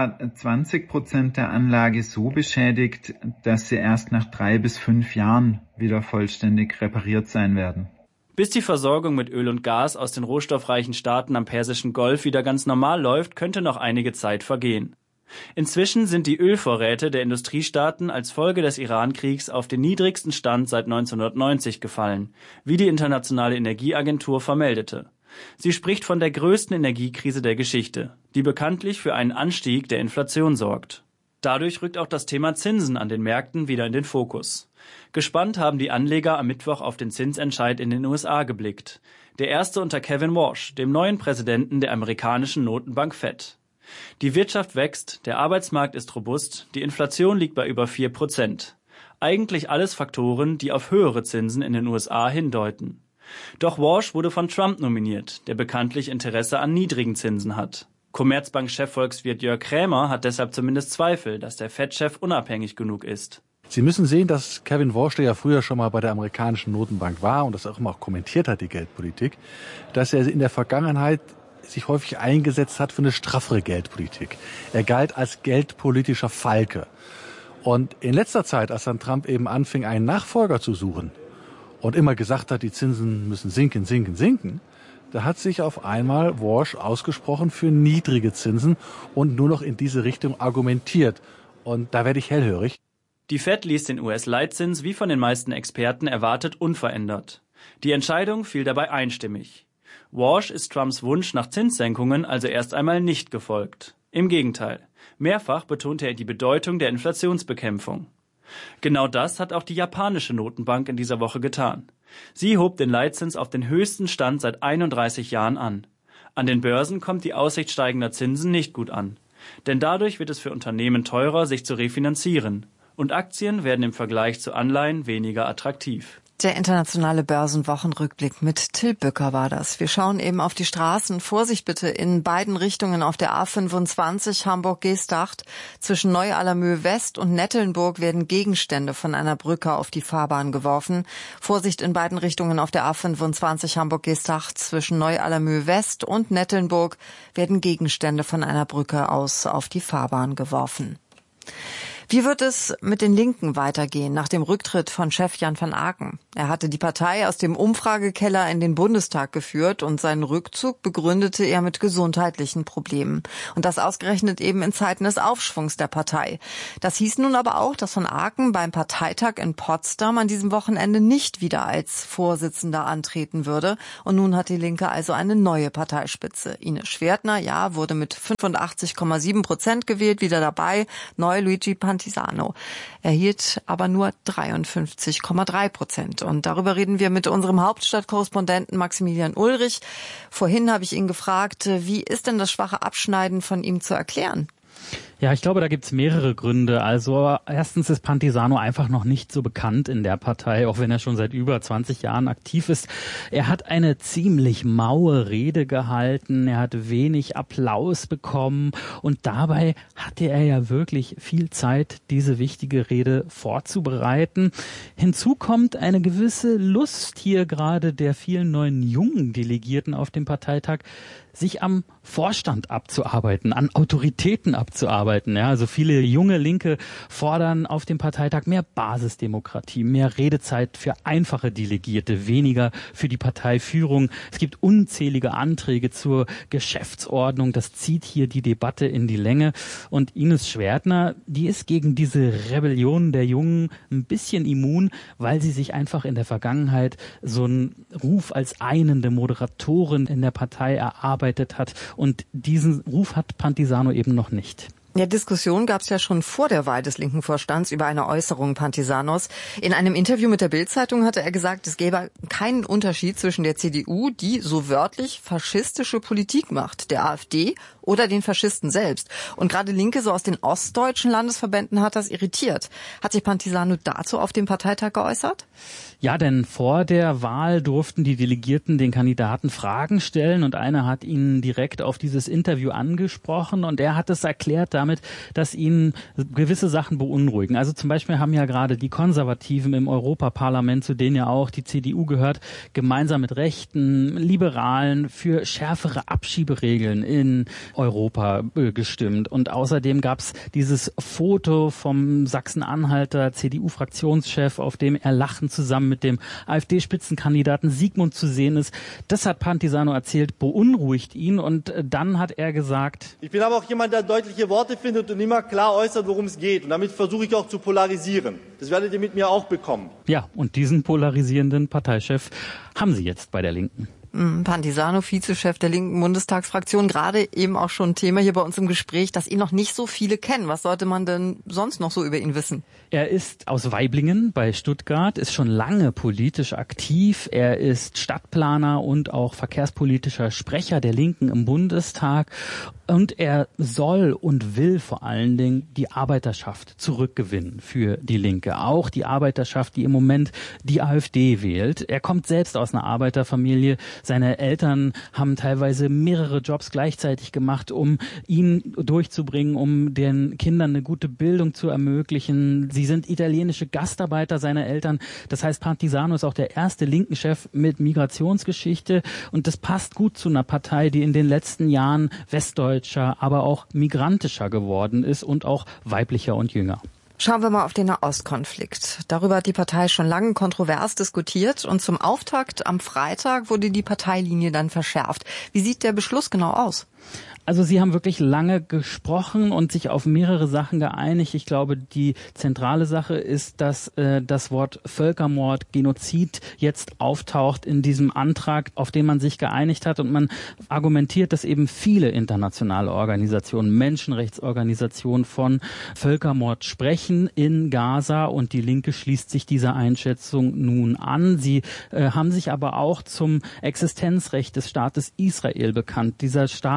20% der Anlage so beschädigt, dass sie erst nach 3 bis 5 Jahren wieder vollständig repariert sein werden. Bis die Versorgung mit Öl und Gas aus den rohstoffreichen Staaten am Persischen Golf wieder ganz normal läuft, könnte noch einige Zeit vergehen. Inzwischen sind die Ölvorräte der Industriestaaten als Folge des Iran-Kriegs auf den niedrigsten Stand seit 1990 gefallen, wie die Internationale Energieagentur vermeldete. Sie spricht von der größten Energiekrise der Geschichte, die bekanntlich für einen Anstieg der Inflation sorgt. Dadurch rückt auch das Thema Zinsen an den Märkten wieder in den Fokus. Gespannt haben die Anleger am Mittwoch auf den Zinsentscheid in den USA geblickt. Der erste unter Kevin Warsh, dem neuen Präsidenten der amerikanischen Notenbank Fed. Die Wirtschaft wächst, der Arbeitsmarkt ist robust, die Inflation liegt bei über 4%. Eigentlich alles Faktoren, die auf höhere Zinsen in den USA hindeuten. Doch Warsh wurde von Trump nominiert, der bekanntlich Interesse an niedrigen Zinsen hat. Commerzbank-Chefvolkswirt Jörg Krämer hat deshalb zumindest Zweifel, dass der Fed-Chef unabhängig genug ist. Sie müssen sehen, dass Kevin Warsh, der ja früher schon mal bei der amerikanischen Notenbank war und das auch immer kommentiert hat, die Geldpolitik, dass er in der Vergangenheit sich häufig eingesetzt hat für eine straffere Geldpolitik. Er galt als geldpolitischer Falke. Und in letzter Zeit, als dann Trump eben anfing, einen Nachfolger zu suchen und immer gesagt hat, die Zinsen müssen sinken, sinken, sinken, da hat sich auf einmal Warsh ausgesprochen für niedrige Zinsen und nur noch in diese Richtung argumentiert. Und da werde ich hellhörig. Die Fed ließ den US-Leitzins wie von den meisten Experten erwartet unverändert. Die Entscheidung fiel dabei einstimmig. Warsh ist Trumps Wunsch nach Zinssenkungen also erst einmal nicht gefolgt. Im Gegenteil. Mehrfach betonte er die Bedeutung der Inflationsbekämpfung. Genau das hat auch die japanische Notenbank in dieser Woche getan. Sie hob den Leitzins auf den höchsten Stand seit 31 Jahren an. An den Börsen kommt die Aussicht steigender Zinsen nicht gut an. Denn dadurch wird es für Unternehmen teurer, sich zu refinanzieren. Und Aktien werden im Vergleich zu Anleihen weniger attraktiv. Der internationale Börsenwochenrückblick mit Till Bücker war das. Wir schauen eben auf die Straßen. Vorsicht bitte in beiden Richtungen auf der A25 Hamburg-Geesthacht. Zwischen Neu-Allermöhe West und Nettelnburg werden Gegenstände von einer Brücke auf die Fahrbahn geworfen. Vorsicht in beiden Richtungen auf der A25 Hamburg-Geesthacht. Zwischen Neu-Allermöhe West und Nettelnburg werden Gegenstände von einer Brücke aus auf die Fahrbahn geworfen. Wie wird es mit den Linken weitergehen nach dem Rücktritt von Chef Jan van Aken? Er hatte die Partei aus dem Umfragekeller in den Bundestag geführt und seinen Rückzug begründete er mit gesundheitlichen Problemen. Und das ausgerechnet eben in Zeiten des Aufschwungs der Partei. Das hieß nun aber auch, dass van Aken beim Parteitag in Potsdam an diesem Wochenende nicht wieder als Vorsitzender antreten würde. Und nun hat die Linke also eine neue Parteispitze. Ines Schwertner, ja, wurde mit 85,7% gewählt, wieder dabei. Neu Luigi Pantisano erhielt aber nur 53,3%. Und darüber reden wir mit unserem Hauptstadtkorrespondenten Maximilian Ulrich. Vorhin habe ich ihn gefragt, wie ist denn das schwache Abschneiden von ihm zu erklären? Ja, ich glaube, da gibt's mehrere Gründe. Also erstens ist Pantisano einfach noch nicht so bekannt in der Partei, auch wenn er schon seit über 20 Jahren aktiv ist. Er hat eine ziemlich maue Rede gehalten, er hat wenig Applaus bekommen und dabei hatte er ja wirklich viel Zeit, diese wichtige Rede vorzubereiten. Hinzu kommt eine gewisse Lust hier gerade der vielen neuen jungen Delegierten auf dem Parteitag, sich am Vorstand abzuarbeiten, an Autoritäten abzuarbeiten. Ja, also viele junge Linke fordern auf dem Parteitag mehr Basisdemokratie, mehr Redezeit für einfache Delegierte, weniger für die Parteiführung. Es gibt unzählige Anträge zur Geschäftsordnung. Das zieht hier die Debatte in die Länge. Und Ines Schwertner, die ist gegen diese Rebellion der Jungen ein bisschen immun, weil sie sich einfach in der Vergangenheit so einen Ruf als einende Moderatorin in der Partei erarbeitet hat. Und diesen Ruf hat Pantisano eben noch nicht. Ja, Diskussion gab es ja schon vor der Wahl des linken Vorstands über eine Äußerung Pantisanos. In einem Interview mit der Bild-Zeitung hatte er gesagt, es gäbe keinen Unterschied zwischen der CDU, die so wörtlich faschistische Politik macht, der AfD oder den Faschisten selbst. Und gerade Linke so aus den ostdeutschen Landesverbänden hat das irritiert. Hat sich Pantisano dazu auf dem Parteitag geäußert? Ja, denn vor der Wahl durften die Delegierten den Kandidaten Fragen stellen und einer hat ihn direkt auf dieses Interview angesprochen und er hat es erklärt damit, dass ihn gewisse Sachen beunruhigen. Also zum Beispiel haben ja gerade die Konservativen im Europaparlament, zu denen ja auch die CDU gehört, gemeinsam mit Rechten, Liberalen für schärfere Abschieberegeln in Europa gestimmt. Und außerdem gab es dieses Foto vom Sachsen-Anhalter CDU-Fraktionschef, auf dem er lachend zusammen mit dem AfD-Spitzenkandidaten Sigmund zu sehen ist. Das hat Pantisano erzählt, beunruhigt ihn und dann hat er gesagt: Ich bin aber auch jemand, der deutliche Worte findet und immer klar äußert, worum es geht. Und damit versuche ich auch zu polarisieren. Das werdet ihr mit mir auch bekommen. Ja, und diesen polarisierenden Parteichef haben sie jetzt bei der Linken. Pantisano, Vizechef der linken Bundestagsfraktion, gerade eben auch schon Thema hier bei uns im Gespräch, dass ihn noch nicht so viele kennen. Was sollte man denn sonst noch so über ihn wissen? Er ist aus Waiblingen bei Stuttgart, ist schon lange politisch aktiv. Er ist Stadtplaner und auch verkehrspolitischer Sprecher der Linken im Bundestag. Und er soll und will vor allen Dingen die Arbeiterschaft zurückgewinnen für die Linke. Auch die Arbeiterschaft, die im Moment die AfD wählt. Er kommt selbst aus einer Arbeiterfamilie. Seine Eltern haben teilweise mehrere Jobs gleichzeitig gemacht, um ihn durchzubringen, um den Kindern eine gute Bildung zu ermöglichen. Sie sind italienische Gastarbeiter, seine Eltern. Das heißt, Pantisano ist auch der erste Linken-Chef mit Migrationsgeschichte. Und das passt gut zu einer Partei, die in den letzten Jahren westdeutscher, aber auch migrantischer geworden ist und auch weiblicher und jünger. Schauen wir mal auf den Nahostkonflikt. Darüber hat die Partei schon lange kontrovers diskutiert und zum Auftakt am Freitag wurde die Parteilinie dann verschärft. Wie sieht der Beschluss genau aus? Also sie haben wirklich lange gesprochen und sich auf mehrere Sachen geeinigt. Ich glaube, die zentrale Sache ist, dass das Wort Völkermord, Genozid jetzt auftaucht in diesem Antrag, auf den man sich geeinigt hat. Und man argumentiert, dass eben viele internationale Organisationen, Menschenrechtsorganisationen von Völkermord sprechen in Gaza. Und die Linke schließt sich dieser Einschätzung nun an. Sie haben sich aber auch zum Existenzrecht des Staates Israel bekannt. Dieser Staat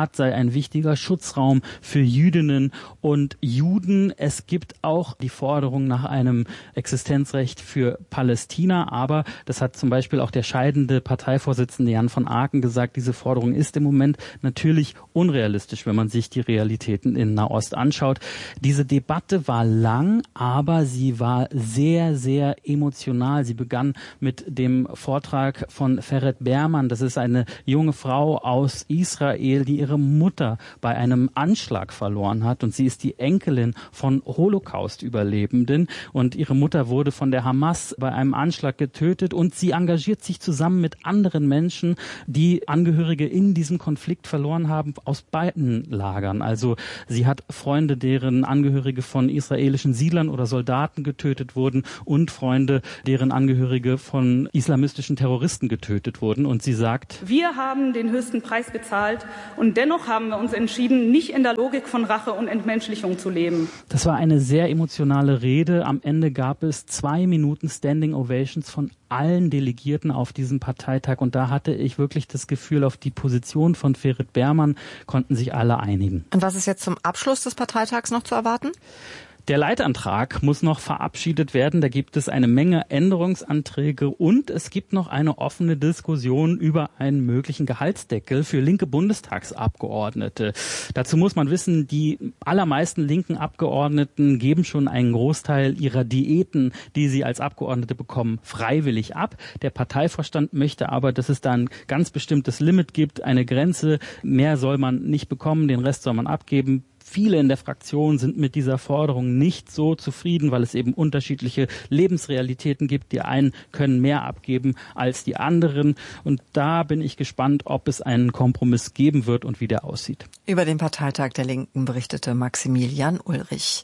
Stadt sei ein wichtiger Schutzraum für Jüdinnen und Juden. Es gibt auch die Forderung nach einem Existenzrecht für Palästina, aber das hat zum Beispiel auch der scheidende Parteivorsitzende Jan von Aken gesagt, diese Forderung ist im Moment natürlich unrealistisch, wenn man sich die Realitäten in Nahost anschaut. Diese Debatte war lang, aber sie war sehr, sehr emotional. Sie begann mit dem Vortrag von Feret Berman. Das ist eine junge Frau aus Israel, die ihre Mutter bei einem Anschlag verloren hat. Und sie ist die Enkelin von Holocaust-Überlebenden. Und ihre Mutter wurde von der Hamas bei einem Anschlag getötet. Und sie engagiert sich zusammen mit anderen Menschen, die Angehörige in diesem Konflikt verloren haben, aus beiden Lagern. Also sie hat Freunde, deren Angehörige von israelischen Siedlern oder Soldaten getötet wurden und Freunde, deren Angehörige von islamistischen Terroristen getötet wurden. Und sie sagt: Wir haben den höchsten Preis bezahlt und dennoch haben wir uns entschieden, nicht in der Logik von Rache und Entmenschlichung zu leben. Das war eine sehr emotionale Rede. Am Ende gab es 2 Minuten Standing Ovations von allen Delegierten auf diesem Parteitag. Und da hatte ich wirklich das Gefühl, auf die Position von Feret Berman konnten sich alle einigen. Und was ist jetzt zum Abschluss des Parteitags noch zu erwarten? Der Leitantrag muss noch verabschiedet werden. Da gibt es eine Menge Änderungsanträge und es gibt noch eine offene Diskussion über einen möglichen Gehaltsdeckel für linke Bundestagsabgeordnete. Dazu muss man wissen, die allermeisten linken Abgeordneten geben schon einen Großteil ihrer Diäten, die sie als Abgeordnete bekommen, freiwillig ab. Der Parteivorstand möchte aber, dass es da ein ganz bestimmtes Limit gibt, eine Grenze. Mehr soll man nicht bekommen, den Rest soll man abgeben. Viele in der Fraktion sind mit dieser Forderung nicht so zufrieden, weil es eben unterschiedliche Lebensrealitäten gibt. Die einen können mehr abgeben als die anderen. Und da bin ich gespannt, ob es einen Kompromiss geben wird und wie der aussieht. Über den Parteitag der Linken berichtete Maximilian Ulrich.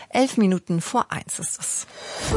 1:11 ist es.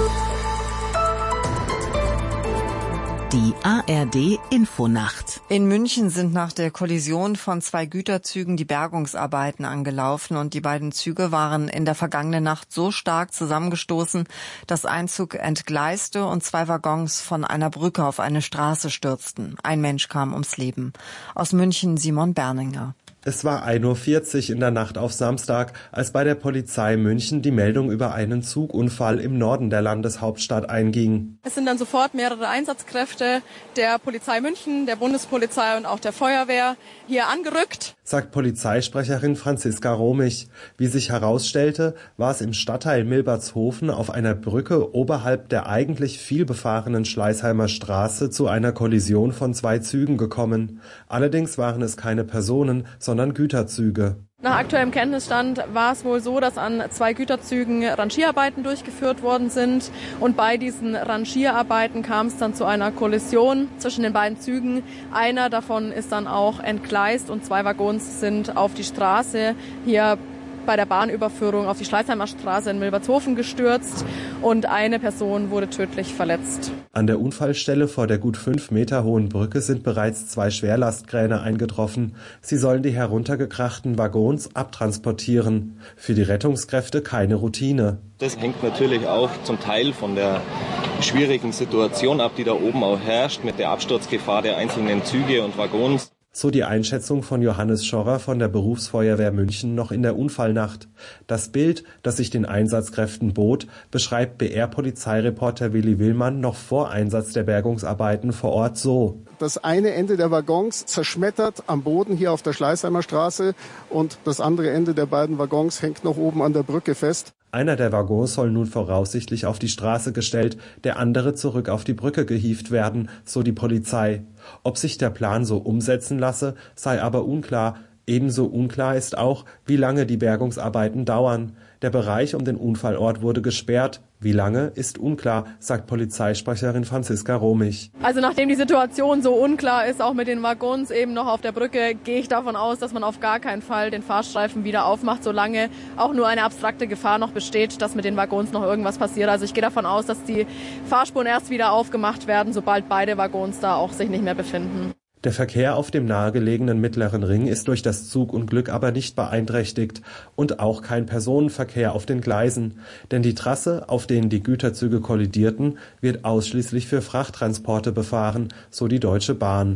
Die ARD Infonacht. In München sind nach der Kollision von 2 Güterzügen die Bergungsarbeiten angelaufen und die beiden Züge waren in der vergangenen Nacht so stark zusammengestoßen, dass ein Zug entgleiste und 2 Waggons von einer Brücke auf eine Straße stürzten. Ein Mensch kam ums Leben. Aus München Simon Berninger. Es war 1:40 Uhr in der Nacht auf Samstag, als bei der Polizei München die Meldung über einen Zugunfall im Norden der Landeshauptstadt einging. Es sind dann sofort mehrere Einsatzkräfte der Polizei München, der Bundespolizei und auch der Feuerwehr hier angerückt, sagt Polizeisprecherin Franziska Romich. Wie sich herausstellte, war es im Stadtteil Milbertshofen auf einer Brücke oberhalb der eigentlich vielbefahrenen Schleißheimer Straße zu einer Kollision von 2 Zügen gekommen. Allerdings waren es keine Personen, sondern Güterzüge. Nach aktuellem Kenntnisstand war es wohl so, dass an 2 Güterzügen Rangierarbeiten durchgeführt worden sind. Und bei diesen Rangierarbeiten kam es dann zu einer Kollision zwischen den beiden Zügen. Einer davon ist dann auch entgleist und 2 Waggons sind auf die Straße hier bei der Bahnüberführung auf die Schleißheimer Straße in Milbertshofen gestürzt und eine Person wurde tödlich verletzt. An der Unfallstelle vor der gut 5 Meter hohen Brücke sind bereits 2 Schwerlastkräne eingetroffen. Sie sollen die heruntergekrachten Waggons abtransportieren. Für die Rettungskräfte keine Routine. Das hängt natürlich auch zum Teil von der schwierigen Situation ab, die da oben auch herrscht, mit der Absturzgefahr der einzelnen Züge und Waggons. So die Einschätzung von Johannes Schorrer von der Berufsfeuerwehr München noch in der Unfallnacht. Das Bild, das sich den Einsatzkräften bot, beschreibt BR-Polizeireporter Willi Willmann noch vor Einsatz der Bergungsarbeiten vor Ort so. Das eine Ende der Waggons zerschmettert am Boden hier auf der Schleißheimer Straße und das andere Ende der beiden Waggons hängt noch oben an der Brücke fest. Einer der Waggons soll nun voraussichtlich auf die Straße gestellt, der andere zurück auf die Brücke gehievt werden, so die Polizei. Ob sich der Plan so umsetzen lasse, sei aber unklar. Ebenso unklar ist auch, wie lange die Bergungsarbeiten dauern. Der Bereich um den Unfallort wurde gesperrt. Wie lange, ist unklar, sagt Polizeisprecherin Franziska Romich. Also nachdem die Situation so unklar ist, auch mit den Waggons eben noch auf der Brücke, gehe ich davon aus, dass man auf gar keinen Fall den Fahrstreifen wieder aufmacht, solange auch nur eine abstrakte Gefahr noch besteht, dass mit den Waggons noch irgendwas passiert. Also ich gehe davon aus, dass die Fahrspuren erst wieder aufgemacht werden, sobald beide Waggons da auch sich nicht mehr befinden. Der Verkehr auf dem nahegelegenen Mittleren Ring ist durch das Zugunglück aber nicht beeinträchtigt und auch kein Personenverkehr auf den Gleisen, denn die Trasse, auf denen die Güterzüge kollidierten, wird ausschließlich für Frachttransporte befahren, so die Deutsche Bahn.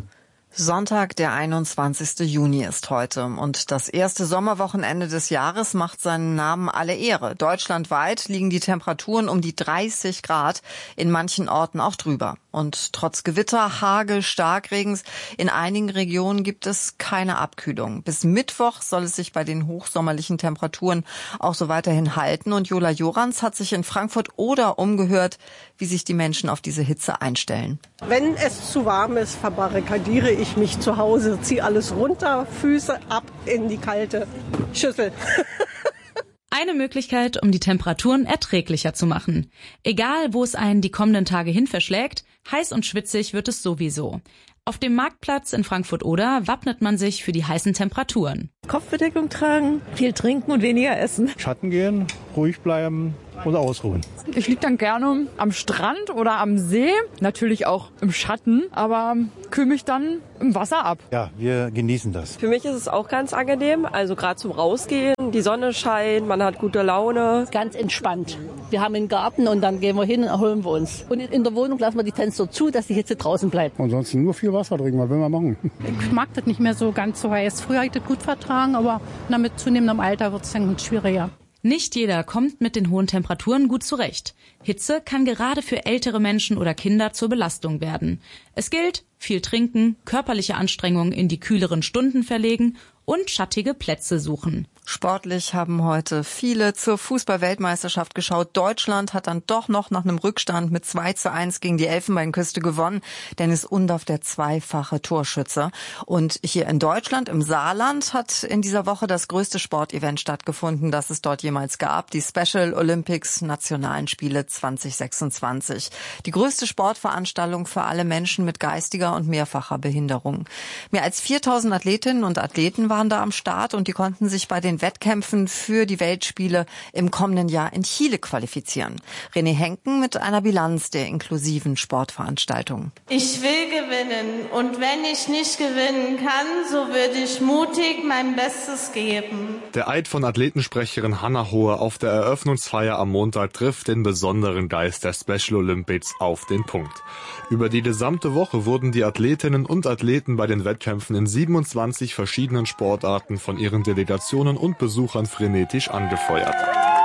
Sonntag, der 21. Juni ist heute und das erste Sommerwochenende des Jahres macht seinen Namen alle Ehre. Deutschlandweit liegen die Temperaturen um die 30 Grad, in manchen Orten auch drüber. Und trotz Gewitter, Hagel, Starkregens in einigen Regionen gibt es keine Abkühlung. Bis Mittwoch soll es sich bei den hochsommerlichen Temperaturen auch so weiterhin halten. Und Jola Jorans hat sich in Frankfurt-Oder umgehört, wie sich die Menschen auf diese Hitze einstellen. Wenn es zu warm ist, verbarrikadiere ich mich zu Hause, ziehe alles runter, Füße ab in die kalte Schüssel. Eine Möglichkeit, um die Temperaturen erträglicher zu machen. Egal, wo es einen die kommenden Tage hin verschlägt, heiß und schwitzig wird es sowieso. Auf dem Marktplatz in Frankfurt-Oder wappnet man sich für die heißen Temperaturen. Kopfbedeckung tragen, viel trinken und weniger essen. Schatten gehen, ruhig bleiben und ausruhen. Ich liege dann gerne am Strand oder am See, natürlich auch im Schatten, aber kühle mich dann im Wasser ab. Ja, wir genießen das. Für mich ist es auch ganz angenehm, also gerade zum Rausgehen, die Sonne scheint, man hat gute Laune. Ganz entspannt. Wir haben einen Garten und dann gehen wir hin und erholen wir uns. Und in der Wohnung lassen wir die Fenster zu, dass die Hitze draußen bleibt. Ansonsten nur viel Wasser trinken, was will man machen? Ich mag das nicht mehr so ganz so heiß. Früher habe ich das gut vertragen, aber mit zunehmendem Alter wird es dann schwieriger. Nicht jeder kommt mit den hohen Temperaturen gut zurecht. Hitze kann gerade für ältere Menschen oder Kinder zur Belastung werden. Es gilt, viel trinken, körperliche Anstrengungen in die kühleren Stunden verlegen und schattige Plätze suchen. Sportlich haben heute viele zur Fußball-Weltmeisterschaft geschaut. Deutschland hat dann doch noch nach einem Rückstand mit 2:1 gegen die Elfenbeinküste gewonnen. Dennis Undorf, der zweifache Torschütze. Und hier in Deutschland, im Saarland, hat in dieser Woche das größte Sportevent stattgefunden, das es dort jemals gab. Die Special Olympics Nationalen Spiele 2026. Die größte Sportveranstaltung für alle Menschen mit geistiger und mehrfacher Behinderung. Mehr als 4000 Athletinnen und Athleten waren da am Start und die konnten sich bei den Wettkämpfen für die Weltspiele im kommenden Jahr in Chile qualifizieren. René Henken mit einer Bilanz der inklusiven Sportveranstaltung. Ich will gewinnen und wenn ich nicht gewinnen kann, so würde ich mutig mein Bestes geben. Der Eid von Athletensprecherin Hannah Hohe auf der Eröffnungsfeier am Montag trifft den besonderen Geist der Special Olympics auf den Punkt. Über die gesamte Woche wurden die Athletinnen und Athleten bei den Wettkämpfen in 27 verschiedenen Sportarten von ihren Delegationen und Besuchern frenetisch angefeuert.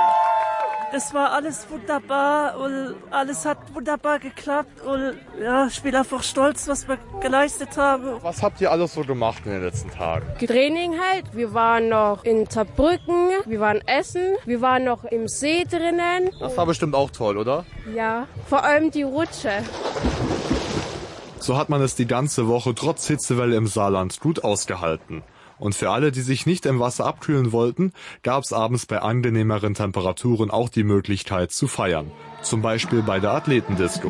Es war alles wunderbar und alles hat wunderbar geklappt und ja, ich bin einfach stolz, was wir geleistet haben. Was habt ihr alles so gemacht in den letzten Tagen? Training halt. Wir waren noch in Saarbrücken, wir waren essen, wir waren noch im See drinnen. Das war bestimmt auch toll, oder? Ja, vor allem die Rutsche. So hat man es die ganze Woche trotz Hitzewelle im Saarland gut ausgehalten. Und für alle, die sich nicht im Wasser abkühlen wollten, gab es abends bei angenehmeren Temperaturen auch die Möglichkeit zu feiern. Zum Beispiel bei der Athletendisco.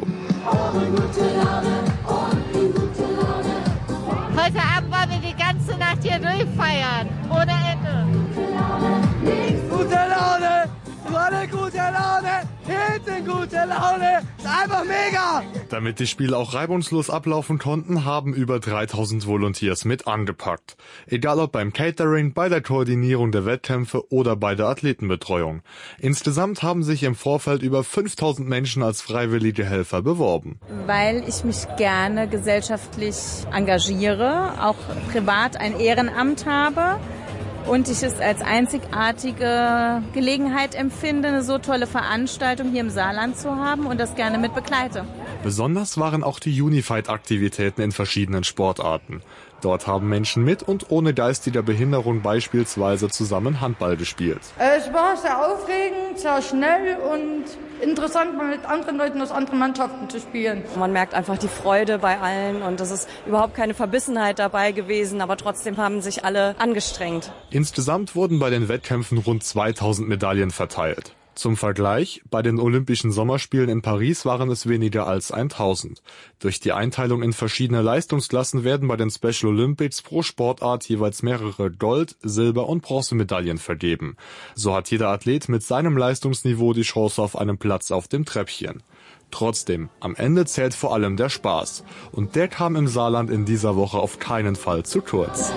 Heute Abend wollen wir die ganze Nacht hier durchfeiern. Ohne Ende. Gute Laune! Alle gute Laune! Hinten gute Laune! Ist einfach mega! Damit die Spiele auch reibungslos ablaufen konnten, haben über 3000 Volunteers mit angepackt. Egal ob beim Catering, bei der Koordinierung der Wettkämpfe oder bei der Athletenbetreuung. Insgesamt haben sich im Vorfeld über 5000 Menschen als freiwillige Helfer beworben. Weil ich mich gerne gesellschaftlich engagiere, auch privat ein Ehrenamt habe. Und ich es als einzigartige Gelegenheit empfinde, eine so tolle Veranstaltung hier im Saarland zu haben und das gerne mit begleite. Besonders waren auch die Unified-Aktivitäten in verschiedenen Sportarten. Dort haben Menschen mit und ohne geistiger Behinderung beispielsweise zusammen Handball gespielt. Es war sehr aufregend, sehr schnell und interessant, mal mit anderen Leuten aus anderen Mannschaften zu spielen. Man merkt einfach die Freude bei allen und es ist überhaupt keine Verbissenheit dabei gewesen, aber trotzdem haben sich alle angestrengt. Insgesamt wurden bei den Wettkämpfen rund 2000 Medaillen verteilt. Zum Vergleich, bei den Olympischen Sommerspielen in Paris waren es weniger als 1000. Durch die Einteilung in verschiedene Leistungsklassen werden bei den Special Olympics pro Sportart jeweils mehrere Gold-, Silber- und Bronzemedaillen vergeben. So hat jeder Athlet mit seinem Leistungsniveau die Chance auf einen Platz auf dem Treppchen. Trotzdem, am Ende zählt vor allem der Spaß. Und der kam im Saarland in dieser Woche auf keinen Fall zu kurz.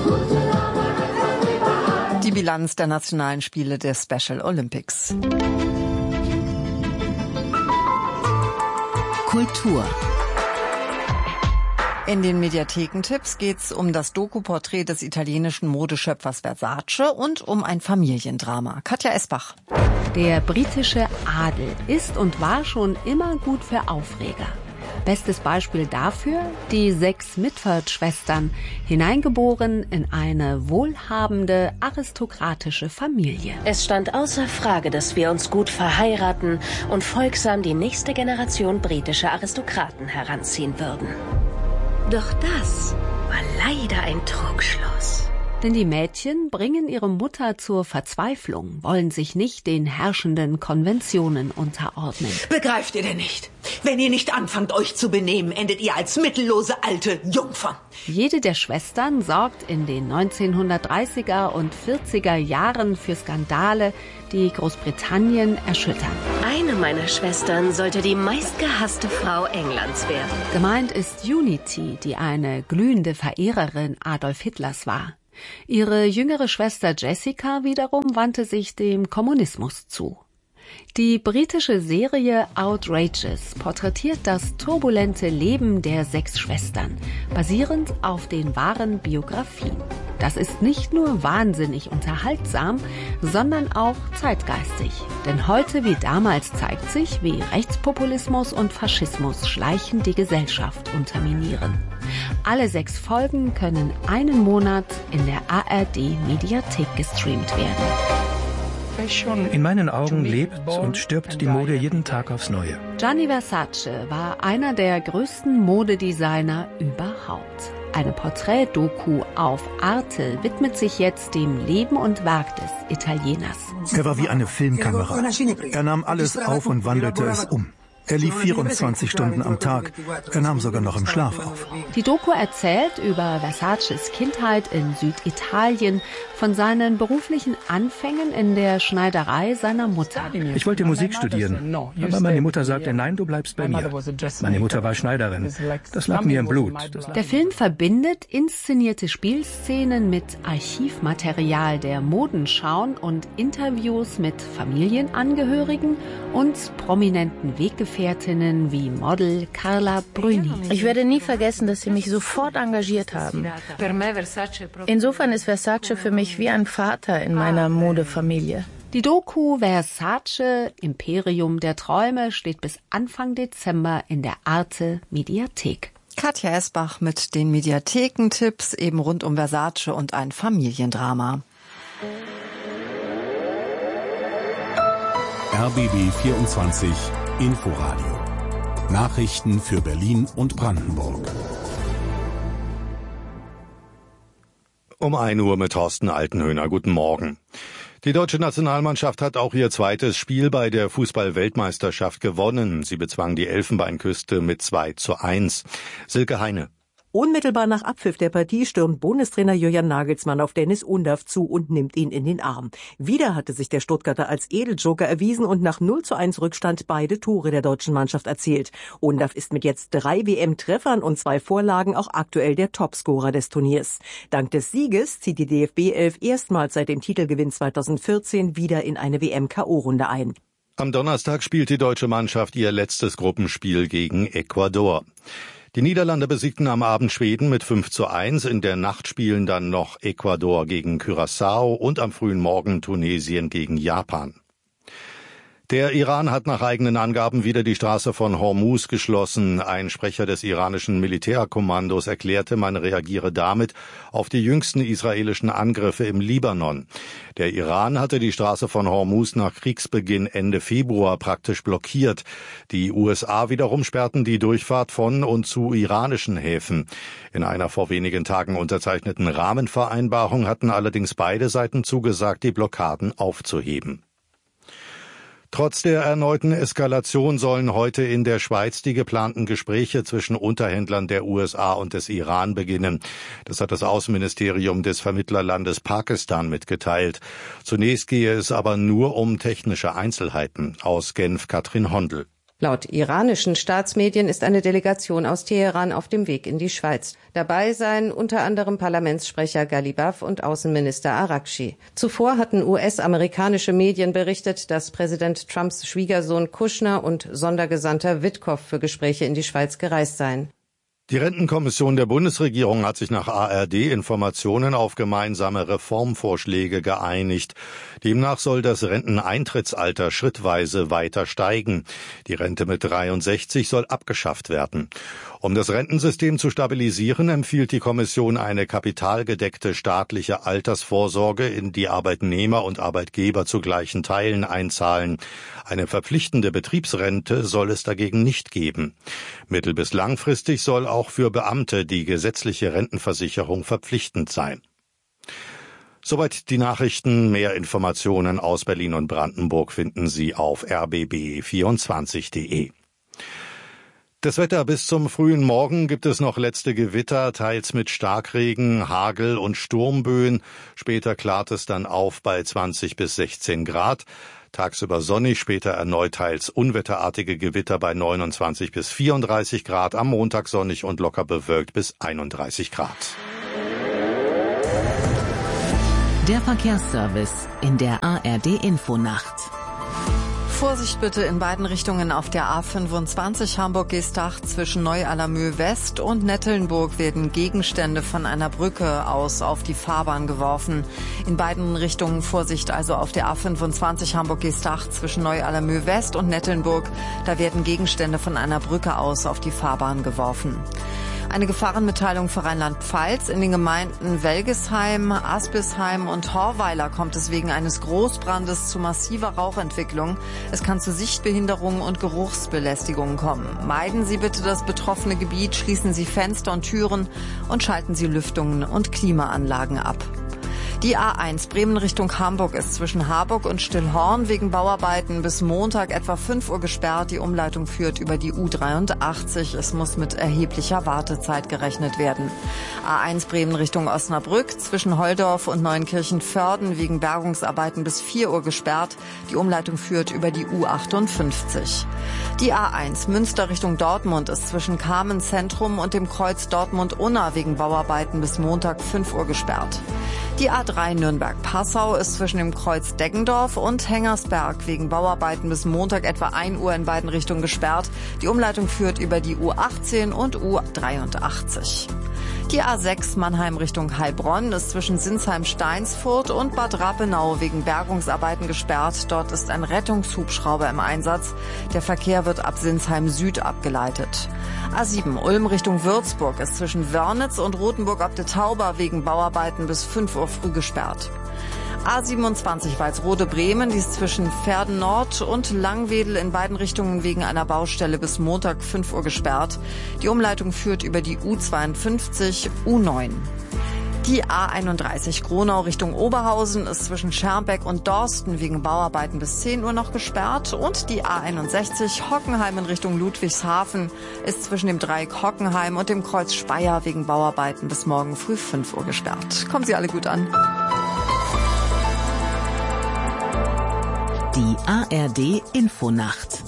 Die Bilanz der nationalen Spiele der Special Olympics. In den Mediathekentipps geht's um das Doku-Porträt des italienischen Modeschöpfers Versace und um ein Familiendrama. Katja Esbach. Der britische Adel ist und war schon immer gut für Aufreger. Bestes Beispiel dafür die 6 Mitford-Schwestern, hineingeboren in eine wohlhabende, aristokratische Familie. Es stand außer Frage, dass wir uns gut verheiraten und folgsam die nächste Generation britischer Aristokraten heranziehen würden. Doch das war leider ein Trugschluss. Denn die Mädchen bringen ihre Mutter zur Verzweiflung, wollen sich nicht den herrschenden Konventionen unterordnen. Begreift ihr denn nicht? Wenn ihr nicht anfangt, euch zu benehmen, endet ihr als mittellose alte Jungfern. Jede der Schwestern sorgt in den 1930er und 40er Jahren für Skandale, die Großbritannien erschüttern. Eine meiner Schwestern sollte die meistgehasste Frau Englands werden. Gemeint ist Unity, die eine glühende Verehrerin Adolf Hitlers war. Ihre jüngere Schwester Jessica wiederum wandte sich dem Kommunismus zu. Die britische Serie Outrageous porträtiert das turbulente Leben der 6 Schwestern, basierend auf den wahren Biografien. Das ist nicht nur wahnsinnig unterhaltsam, sondern auch zeitgeistig. Denn heute wie damals zeigt sich, wie Rechtspopulismus und Faschismus schleichend die Gesellschaft unterminieren. Alle 6 Folgen können einen Monat in der ARD-Mediathek gestreamt werden. In meinen Augen lebt und stirbt die Mode jeden Tag aufs Neue. Gianni Versace war einer der größten Modedesigner überhaupt. Eine Porträt-Doku auf Arte widmet sich jetzt dem Leben und Werk des Italieners. Er war wie eine Filmkamera. Er nahm alles auf und wandelte es um. Er lief 24 Stunden am Tag. Er nahm sogar noch im Schlaf auf. Die Doku erzählt über Versaces Kindheit in Süditalien, von seinen beruflichen Anfängen in der Schneiderei seiner Mutter. Ich wollte Musik studieren, aber meine Mutter sagte, nein, du bleibst bei mir. Meine Mutter war Schneiderin. Das lag mir im Blut. Der Film verbindet inszenierte Spielszenen mit Archivmaterial der Modenschauen und Interviews mit Familienangehörigen und prominenten Weggefährtinnen wie Model Carla Bruni. Ich werde nie vergessen, dass sie mich sofort engagiert haben. Insofern ist Versace für mich wie ein Vater in meiner Modefamilie. Die Doku Versace, Imperium der Träume, steht bis Anfang Dezember in der Arte Mediathek. Katja Esbach mit den Mediathekentipps eben rund um Versace und ein Familiendrama. RBB 24 Inforadio. Nachrichten für Berlin und Brandenburg. Um 1 Uhr mit Thorsten Altenhöhner. Guten Morgen. Die deutsche Nationalmannschaft hat auch ihr zweites Spiel bei der Fußball-Weltmeisterschaft gewonnen. Sie bezwang die Elfenbeinküste mit 2:1. Silke Heine. Unmittelbar nach Abpfiff der Partie stürmt Bundestrainer Julian Nagelsmann auf Dennis Undav zu und nimmt ihn in den Arm. Wieder hatte sich der Stuttgarter als Edeljoker erwiesen und nach 0:1 Rückstand beide Tore der deutschen Mannschaft erzielt. Undav ist mit jetzt 3 WM-Treffern und 2 Vorlagen auch aktuell der Topscorer des Turniers. Dank des Sieges zieht die DFB-11 erstmals seit dem Titelgewinn 2014 wieder in eine WM-KO-Runde ein. Am Donnerstag spielt die deutsche Mannschaft ihr letztes Gruppenspiel gegen Ecuador. Die Niederlande besiegten am Abend Schweden mit 5:1. In der Nacht spielen dann noch Ecuador gegen Curaçao und am frühen Morgen Tunesien gegen Japan. Der Iran hat nach eigenen Angaben wieder die Straße von Hormuz geschlossen. Ein Sprecher des iranischen Militärkommandos erklärte, man reagiere damit auf die jüngsten israelischen Angriffe im Libanon. Der Iran hatte die Straße von Hormuz nach Kriegsbeginn Ende Februar praktisch blockiert. Die USA wiederum sperrten die Durchfahrt von und zu iranischen Häfen. In einer vor wenigen Tagen unterzeichneten Rahmenvereinbarung hatten allerdings beide Seiten zugesagt, die Blockaden aufzuheben. Trotz der erneuten Eskalation sollen heute in der Schweiz die geplanten Gespräche zwischen Unterhändlern der USA und des Iran beginnen. Das hat das Außenministerium des Vermittlerlandes Pakistan mitgeteilt. Zunächst gehe es aber nur um technische Einzelheiten. Aus Genf Katrin Hondel. Laut iranischen Staatsmedien ist eine Delegation aus Teheran auf dem Weg in die Schweiz. Dabei seien unter anderem Parlamentssprecher Ghalibaf und Außenminister Araghchi. Zuvor hatten US-amerikanische Medien berichtet, dass Präsident Trumps Schwiegersohn Kushner und Sondergesandter Witkow für Gespräche in die Schweiz gereist seien. Die Rentenkommission der Bundesregierung hat sich nach ARD-Informationen auf gemeinsame Reformvorschläge geeinigt. Demnach soll das Renteneintrittsalter schrittweise weiter steigen. Die Rente mit 63 soll abgeschafft werden. Um das Rentensystem zu stabilisieren, empfiehlt die Kommission eine kapitalgedeckte staatliche Altersvorsorge, in die Arbeitnehmer und Arbeitgeber zu gleichen Teilen einzahlen. Eine verpflichtende Betriebsrente soll es dagegen nicht geben. Mittel- bis langfristig soll auch für Beamte die gesetzliche Rentenversicherung verpflichtend sein. Soweit die Nachrichten. Mehr Informationen aus Berlin und Brandenburg finden Sie auf rbb24.de. Das Wetter: bis zum frühen Morgen gibt es noch letzte Gewitter, teils mit Starkregen, Hagel und Sturmböen. Später klart es dann auf bei 20 bis 16 Grad. Tagsüber sonnig, später erneut teils unwetterartige Gewitter bei 29 bis 34 Grad. Am Montag sonnig und locker bewölkt bis 31 Grad. Der Verkehrsservice in der ARD-Infonacht. Vorsicht bitte in beiden Richtungen auf der A25 Hamburg-Geestach. Zwischen Neu-Allermöh West und Nettelnburg werden Gegenstände von einer Brücke aus auf die Fahrbahn geworfen. In beiden Richtungen Vorsicht also auf der A25 Hamburg-Geestach zwischen Neu-Allermöh West und Nettelnburg. Da werden Gegenstände von einer Brücke aus auf die Fahrbahn geworfen. Eine Gefahrenmitteilung für Rheinland-Pfalz. In den Gemeinden Welgesheim, Aspisheim und Horweiler kommt es wegen eines Großbrandes zu massiver Rauchentwicklung. Es kann zu Sichtbehinderungen und Geruchsbelästigungen kommen. Meiden Sie bitte das betroffene Gebiet, schließen Sie Fenster und Türen und schalten Sie Lüftungen und Klimaanlagen ab. Die A1 Bremen Richtung Hamburg ist zwischen Harburg und Stillhorn wegen Bauarbeiten bis Montag etwa 5 Uhr gesperrt. Die Umleitung führt über die U83. Es muss mit erheblicher Wartezeit gerechnet werden. A1 Bremen Richtung Osnabrück zwischen Holdorf und Neunkirchen-Vörden wegen Bergungsarbeiten bis 4 Uhr gesperrt. Die Umleitung führt über die U58. Die A1 Münster Richtung Dortmund ist zwischen Kamen Zentrum und dem Kreuz Dortmund-Unna wegen Bauarbeiten bis Montag 5 Uhr gesperrt. Die A3 Nürnberg-Passau ist zwischen dem Kreuz Deggendorf und Hengersberg wegen Bauarbeiten bis Montag etwa 1 Uhr in beiden Richtungen gesperrt. Die Umleitung führt über die U18 und U83. Die A6 Mannheim Richtung Heilbronn ist zwischen Sinsheim-Steinsfurt und Bad Rappenau wegen Bergungsarbeiten gesperrt. Dort ist ein Rettungshubschrauber im Einsatz. Der Verkehr wird ab Sinsheim Süd abgeleitet. A7 Ulm Richtung Würzburg ist zwischen Wörnitz und Rothenburg ob der Tauber wegen Bauarbeiten bis 5 Uhr früh gesperrt. A27 Walsrode-Bremen, die ist zwischen Verden Nord und Langwedel in beiden Richtungen wegen einer Baustelle bis Montag 5 Uhr gesperrt. Die Umleitung führt über die U52, U9. Die A31 Gronau Richtung Oberhausen ist zwischen Schermbeck und Dorsten wegen Bauarbeiten bis 10 Uhr noch gesperrt. Und die A61 Hockenheim in Richtung Ludwigshafen ist zwischen dem Dreieck Hockenheim und dem Kreuz Speyer wegen Bauarbeiten bis morgen früh 5 Uhr gesperrt. Kommen Sie alle gut an. Die ARD-Infonacht.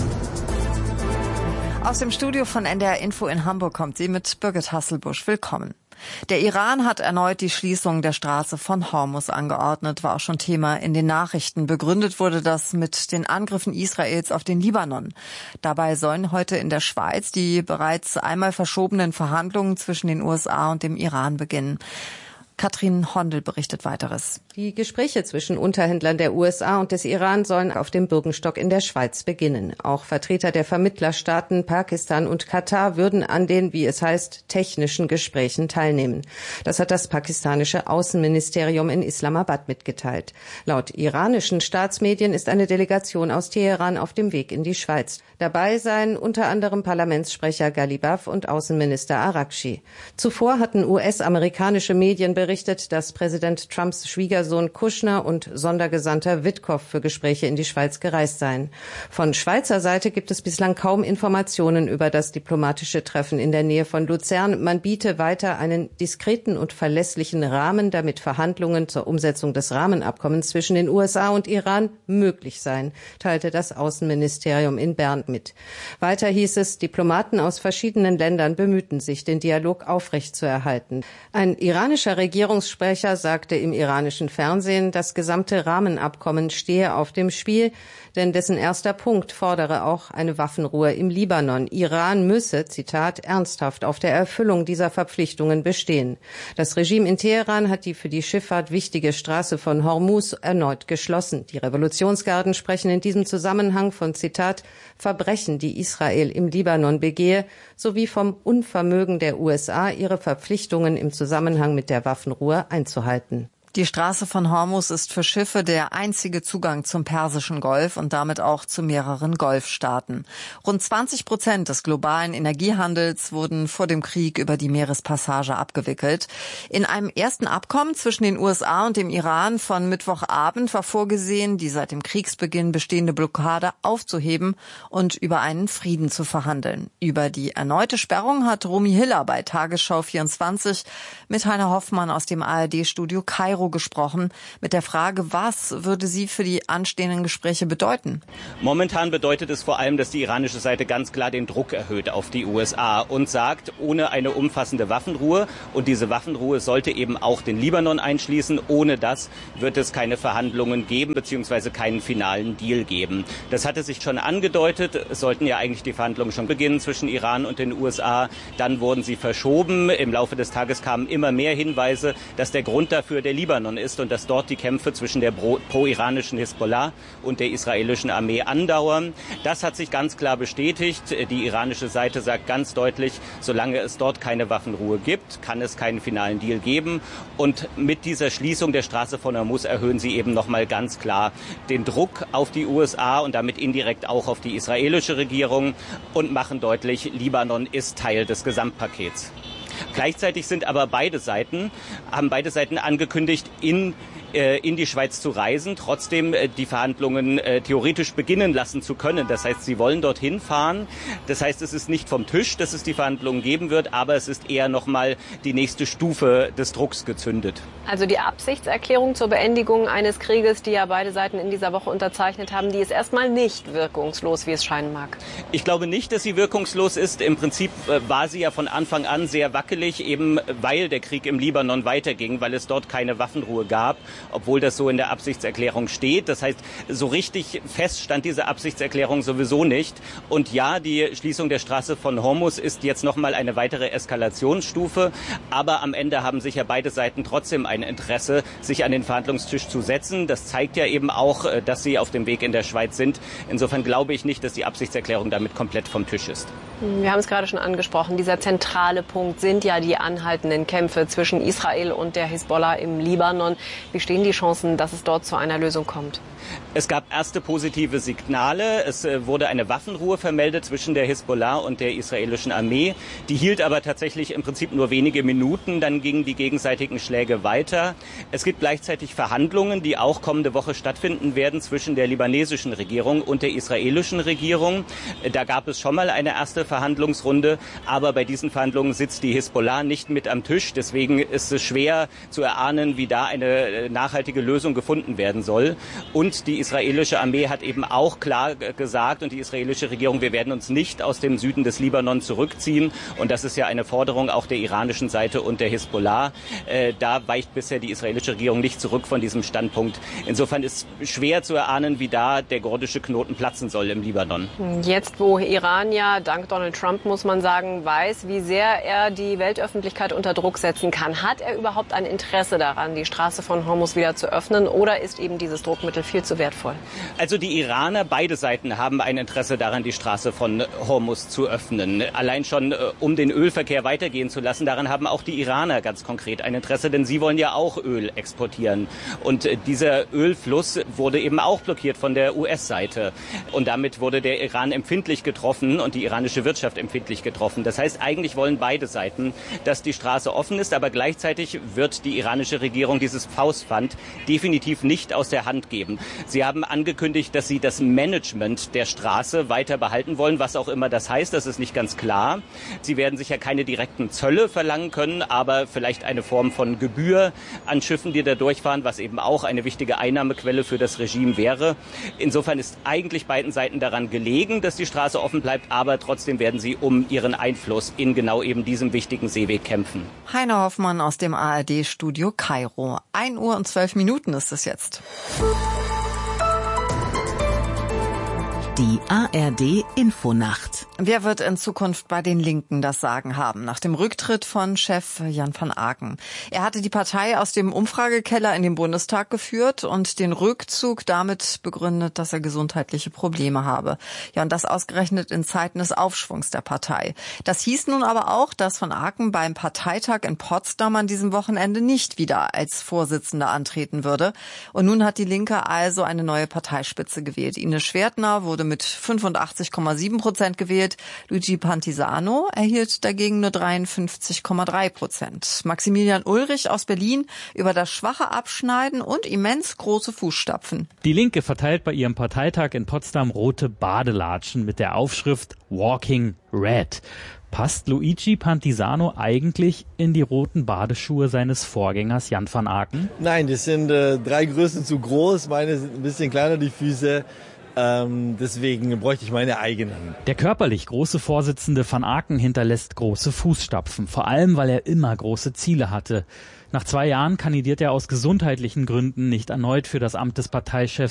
Aus dem Studio von NDR Info in Hamburg kommt sie mit Birgit Hasselbusch. Willkommen. Der Iran hat erneut die Schließung der Straße von Hormuz angeordnet, war auch schon Thema in den Nachrichten. Begründet wurde das mit den Angriffen Israels auf den Libanon. Dabei sollen heute in der Schweiz die bereits einmal verschobenen Verhandlungen zwischen den USA und dem Iran beginnen. Katrin Hondel berichtet Weiteres. Die Gespräche zwischen Unterhändlern der USA und des Iran sollen auf dem Bürgenstock in der Schweiz beginnen. Auch Vertreter der Vermittlerstaaten Pakistan und Katar würden an den, wie es heißt, technischen Gesprächen teilnehmen. Das hat das pakistanische Außenministerium in Islamabad mitgeteilt. Laut iranischen Staatsmedien ist eine Delegation aus Teheran auf dem Weg in die Schweiz. Dabei seien unter anderem Parlamentssprecher Ghalibaf und Außenminister Arakchi. Zuvor hatten US-amerikanische Medien berichtet, dass Präsident Trumps Schwiegersohn Kushner und Sondergesandter Witkow für Gespräche in die Schweiz gereist seien. Von Schweizer Seite gibt es bislang kaum Informationen über das diplomatische Treffen in der Nähe von Luzern. Man biete weiter einen diskreten und verlässlichen Rahmen, damit Verhandlungen zur Umsetzung des Rahmenabkommens zwischen den USA und Iran möglich seien, teilte das Außenministerium in Bern mit. Weiter hieß es, Diplomaten aus verschiedenen Ländern bemühten sich, den Dialog aufrechtzuerhalten. Ein iranischer Regierungssprecher Regierungssprecher sagte im iranischen Fernsehen, das gesamte Rahmenabkommen stehe auf dem Spiel, denn dessen erster Punkt fordere auch eine Waffenruhe im Libanon. Iran müsse, Zitat, ernsthaft auf der Erfüllung dieser Verpflichtungen bestehen. Das Regime in Teheran hat die für die Schifffahrt wichtige Straße von Hormuz erneut geschlossen. Die Revolutionsgarden sprechen in diesem Zusammenhang von, Zitat, Verbrechen, die Israel im Libanon begehe, sowie vom Unvermögen der USA, ihre Verpflichtungen im Zusammenhang mit der Waffenruhe einzuhalten. Die Straße von Hormuz ist für Schiffe der einzige Zugang zum Persischen Golf und damit auch zu mehreren Golfstaaten. Rund 20% des globalen Energiehandels wurden vor dem Krieg über die Meerespassage abgewickelt. In einem ersten Abkommen zwischen den USA und dem Iran von Mittwochabend war vorgesehen, die seit dem Kriegsbeginn bestehende Blockade aufzuheben und über einen Frieden zu verhandeln. Über die erneute Sperrung hat Romy Hiller bei Tagesschau 24 mit Heiner Hoffmann aus dem ARD-Studio Kairo gesprochen, mit der Frage, was würde sie für die anstehenden Gespräche bedeuten? Momentan bedeutet es vor allem, dass die iranische Seite ganz klar den Druck erhöht auf die USA und sagt, ohne eine umfassende Waffenruhe, und diese Waffenruhe sollte eben auch den Libanon einschließen, ohne das wird es keine Verhandlungen geben, beziehungsweise keinen finalen Deal geben. Das hatte sich schon angedeutet, es sollten ja eigentlich die Verhandlungen schon beginnen zwischen Iran und den USA, dann wurden sie verschoben. Im Laufe des Tages kamen immer mehr Hinweise, dass der Grund dafür der Libanon ist und dass dort die Kämpfe zwischen der pro-iranischen Hisbollah und der israelischen Armee andauern. Das hat sich ganz klar bestätigt. Die iranische Seite sagt ganz deutlich, solange es dort keine Waffenruhe gibt, kann es keinen finalen Deal geben. Und mit dieser Schließung der Straße von Hormuz erhöhen sie eben nochmal ganz klar den Druck auf die USA und damit indirekt auch auf die israelische Regierung und machen deutlich, Libanon ist Teil des Gesamtpakets. Gleichzeitig haben beide Seiten angekündigt, in die Schweiz zu reisen, trotzdem die Verhandlungen theoretisch beginnen lassen zu können. Das heißt, sie wollen dorthin fahren. Das heißt, es ist nicht vom Tisch, dass es die Verhandlungen geben wird, aber es ist eher nochmal die nächste Stufe des Drucks gezündet. Also die Absichtserklärung zur Beendigung eines Krieges, die ja beide Seiten in dieser Woche unterzeichnet haben, die ist erstmal nicht wirkungslos, wie es scheinen mag. Ich glaube nicht, dass sie wirkungslos ist. Im Prinzip war sie ja von Anfang an sehr wackelig, eben weil der Krieg im Libanon weiterging, weil es dort keine Waffenruhe gab, obwohl das so in der Absichtserklärung steht. Das heißt, so richtig fest stand diese Absichtserklärung sowieso nicht. Und ja, die Schließung der Straße von Hormuz ist jetzt nochmal eine weitere Eskalationsstufe. Aber am Ende haben sich ja beide Seiten trotzdem ein Interesse, sich an den Verhandlungstisch zu setzen. Das zeigt ja eben auch, dass sie auf dem Weg in der Schweiz sind. Insofern glaube ich nicht, dass die Absichtserklärung damit komplett vom Tisch ist. Wir haben es gerade schon angesprochen. Dieser zentrale Punkt sind ja die anhaltenden Kämpfe zwischen Israel und der Hisbollah im Libanon. Wie stehen die Chancen, dass es dort zu einer Lösung kommt? Es gab erste positive Signale. Es wurde eine Waffenruhe vermeldet zwischen der Hisbollah und der israelischen Armee. Die hielt aber tatsächlich im Prinzip nur wenige Minuten. Dann gingen die gegenseitigen Schläge weiter. Es gibt gleichzeitig Verhandlungen, die auch kommende Woche stattfinden werden zwischen der libanesischen Regierung und der israelischen Regierung. Da gab es schon mal eine erste Verhandlungsrunde. Aber bei diesen Verhandlungen sitzt die Hisbollah nicht mit am Tisch. Deswegen ist es schwer zu erahnen, wie da eine nachhaltige Lösung gefunden werden soll. Und die israelische Armee hat eben auch klar gesagt und die israelische Regierung, wir werden uns nicht aus dem Süden des Libanon zurückziehen. Und das ist ja eine Forderung auch der iranischen Seite und der Hisbollah. Da weicht bisher die israelische Regierung nicht zurück von diesem Standpunkt. Insofern ist schwer zu erahnen, wie da der gordische Knoten platzen soll im Libanon. Jetzt, wo Iran ja dank Donald Trump, muss man sagen, weiß, wie sehr er die Weltöffentlichkeit unter Druck setzen kann, hat er überhaupt ein Interesse daran, die Straße von Hormuz wieder zu öffnen, oder ist eben dieses Druckmittel viel zu wertvoll? Also die Iraner, beide Seiten haben ein Interesse daran, die Straße von Hormuz zu öffnen. Allein schon, um den Ölverkehr weitergehen zu lassen, daran haben auch die Iraner ganz konkret ein Interesse, denn sie wollen ja auch Öl exportieren. Und dieser Ölfluss wurde eben auch blockiert von der US-Seite. Und damit wurde der Iran empfindlich getroffen und die iranische Wirtschaft empfindlich getroffen. Das heißt, eigentlich wollen beide Seiten, dass die Straße offen ist, aber gleichzeitig wird die iranische Regierung dieses Faustpfand definitiv nicht aus der Hand geben. Sie haben angekündigt, dass sie das Management der Straße weiter behalten wollen, was auch immer das heißt, das ist nicht ganz klar. Sie werden sicher keine direkten Zölle verlangen können, aber vielleicht eine Form von Gebühr an Schiffen, die da durchfahren, was eben auch eine wichtige Einnahmequelle für das Regime wäre. Insofern ist eigentlich beiden Seiten daran gelegen, dass die Straße offen bleibt, aber trotzdem trotzdem werden sie um ihren Einfluss in genau eben diesem wichtigen Seeweg kämpfen. Heiner Hoffmann aus dem ARD-Studio Kairo. 1:12 ist es jetzt. Die ARD-Infonacht. Wer wird in Zukunft bei den Linken das Sagen haben? Nach dem Rücktritt von Chef Jan van Aken. Er hatte die Partei aus dem Umfragekeller in den Bundestag geführt und den Rückzug damit begründet, dass er gesundheitliche Probleme habe. Ja, und das ausgerechnet in Zeiten des Aufschwungs der Partei. Das hieß nun aber auch, dass van Aken beim Parteitag in Potsdam an diesem Wochenende nicht wieder als Vorsitzender antreten würde. Und nun hat die Linke also eine neue Parteispitze gewählt. Ines Schwertner wurde mit 85,7% gewählt. Luigi Pantisano erhielt dagegen nur 53,3%. Maximilian Ulrich aus Berlin über das schwache Abschneiden und immens große Fußstapfen. Die Linke verteilt bei ihrem Parteitag in Potsdam rote Badelatschen mit der Aufschrift Walking Red. Passt Luigi Pantisano eigentlich in die roten Badeschuhe seines Vorgängers Jan van Aken? Nein, das sind 3 Größen zu groß. Meine sind ein bisschen kleiner, die Füße. Deswegen bräuchte ich meine eigenen. Der körperlich große Vorsitzende van Aken hinterlässt große Fußstapfen, vor allem weil er immer große Ziele hatte. Nach 2 Jahren kandidiert er aus gesundheitlichen Gründen nicht erneut für das Amt des Parteichefs.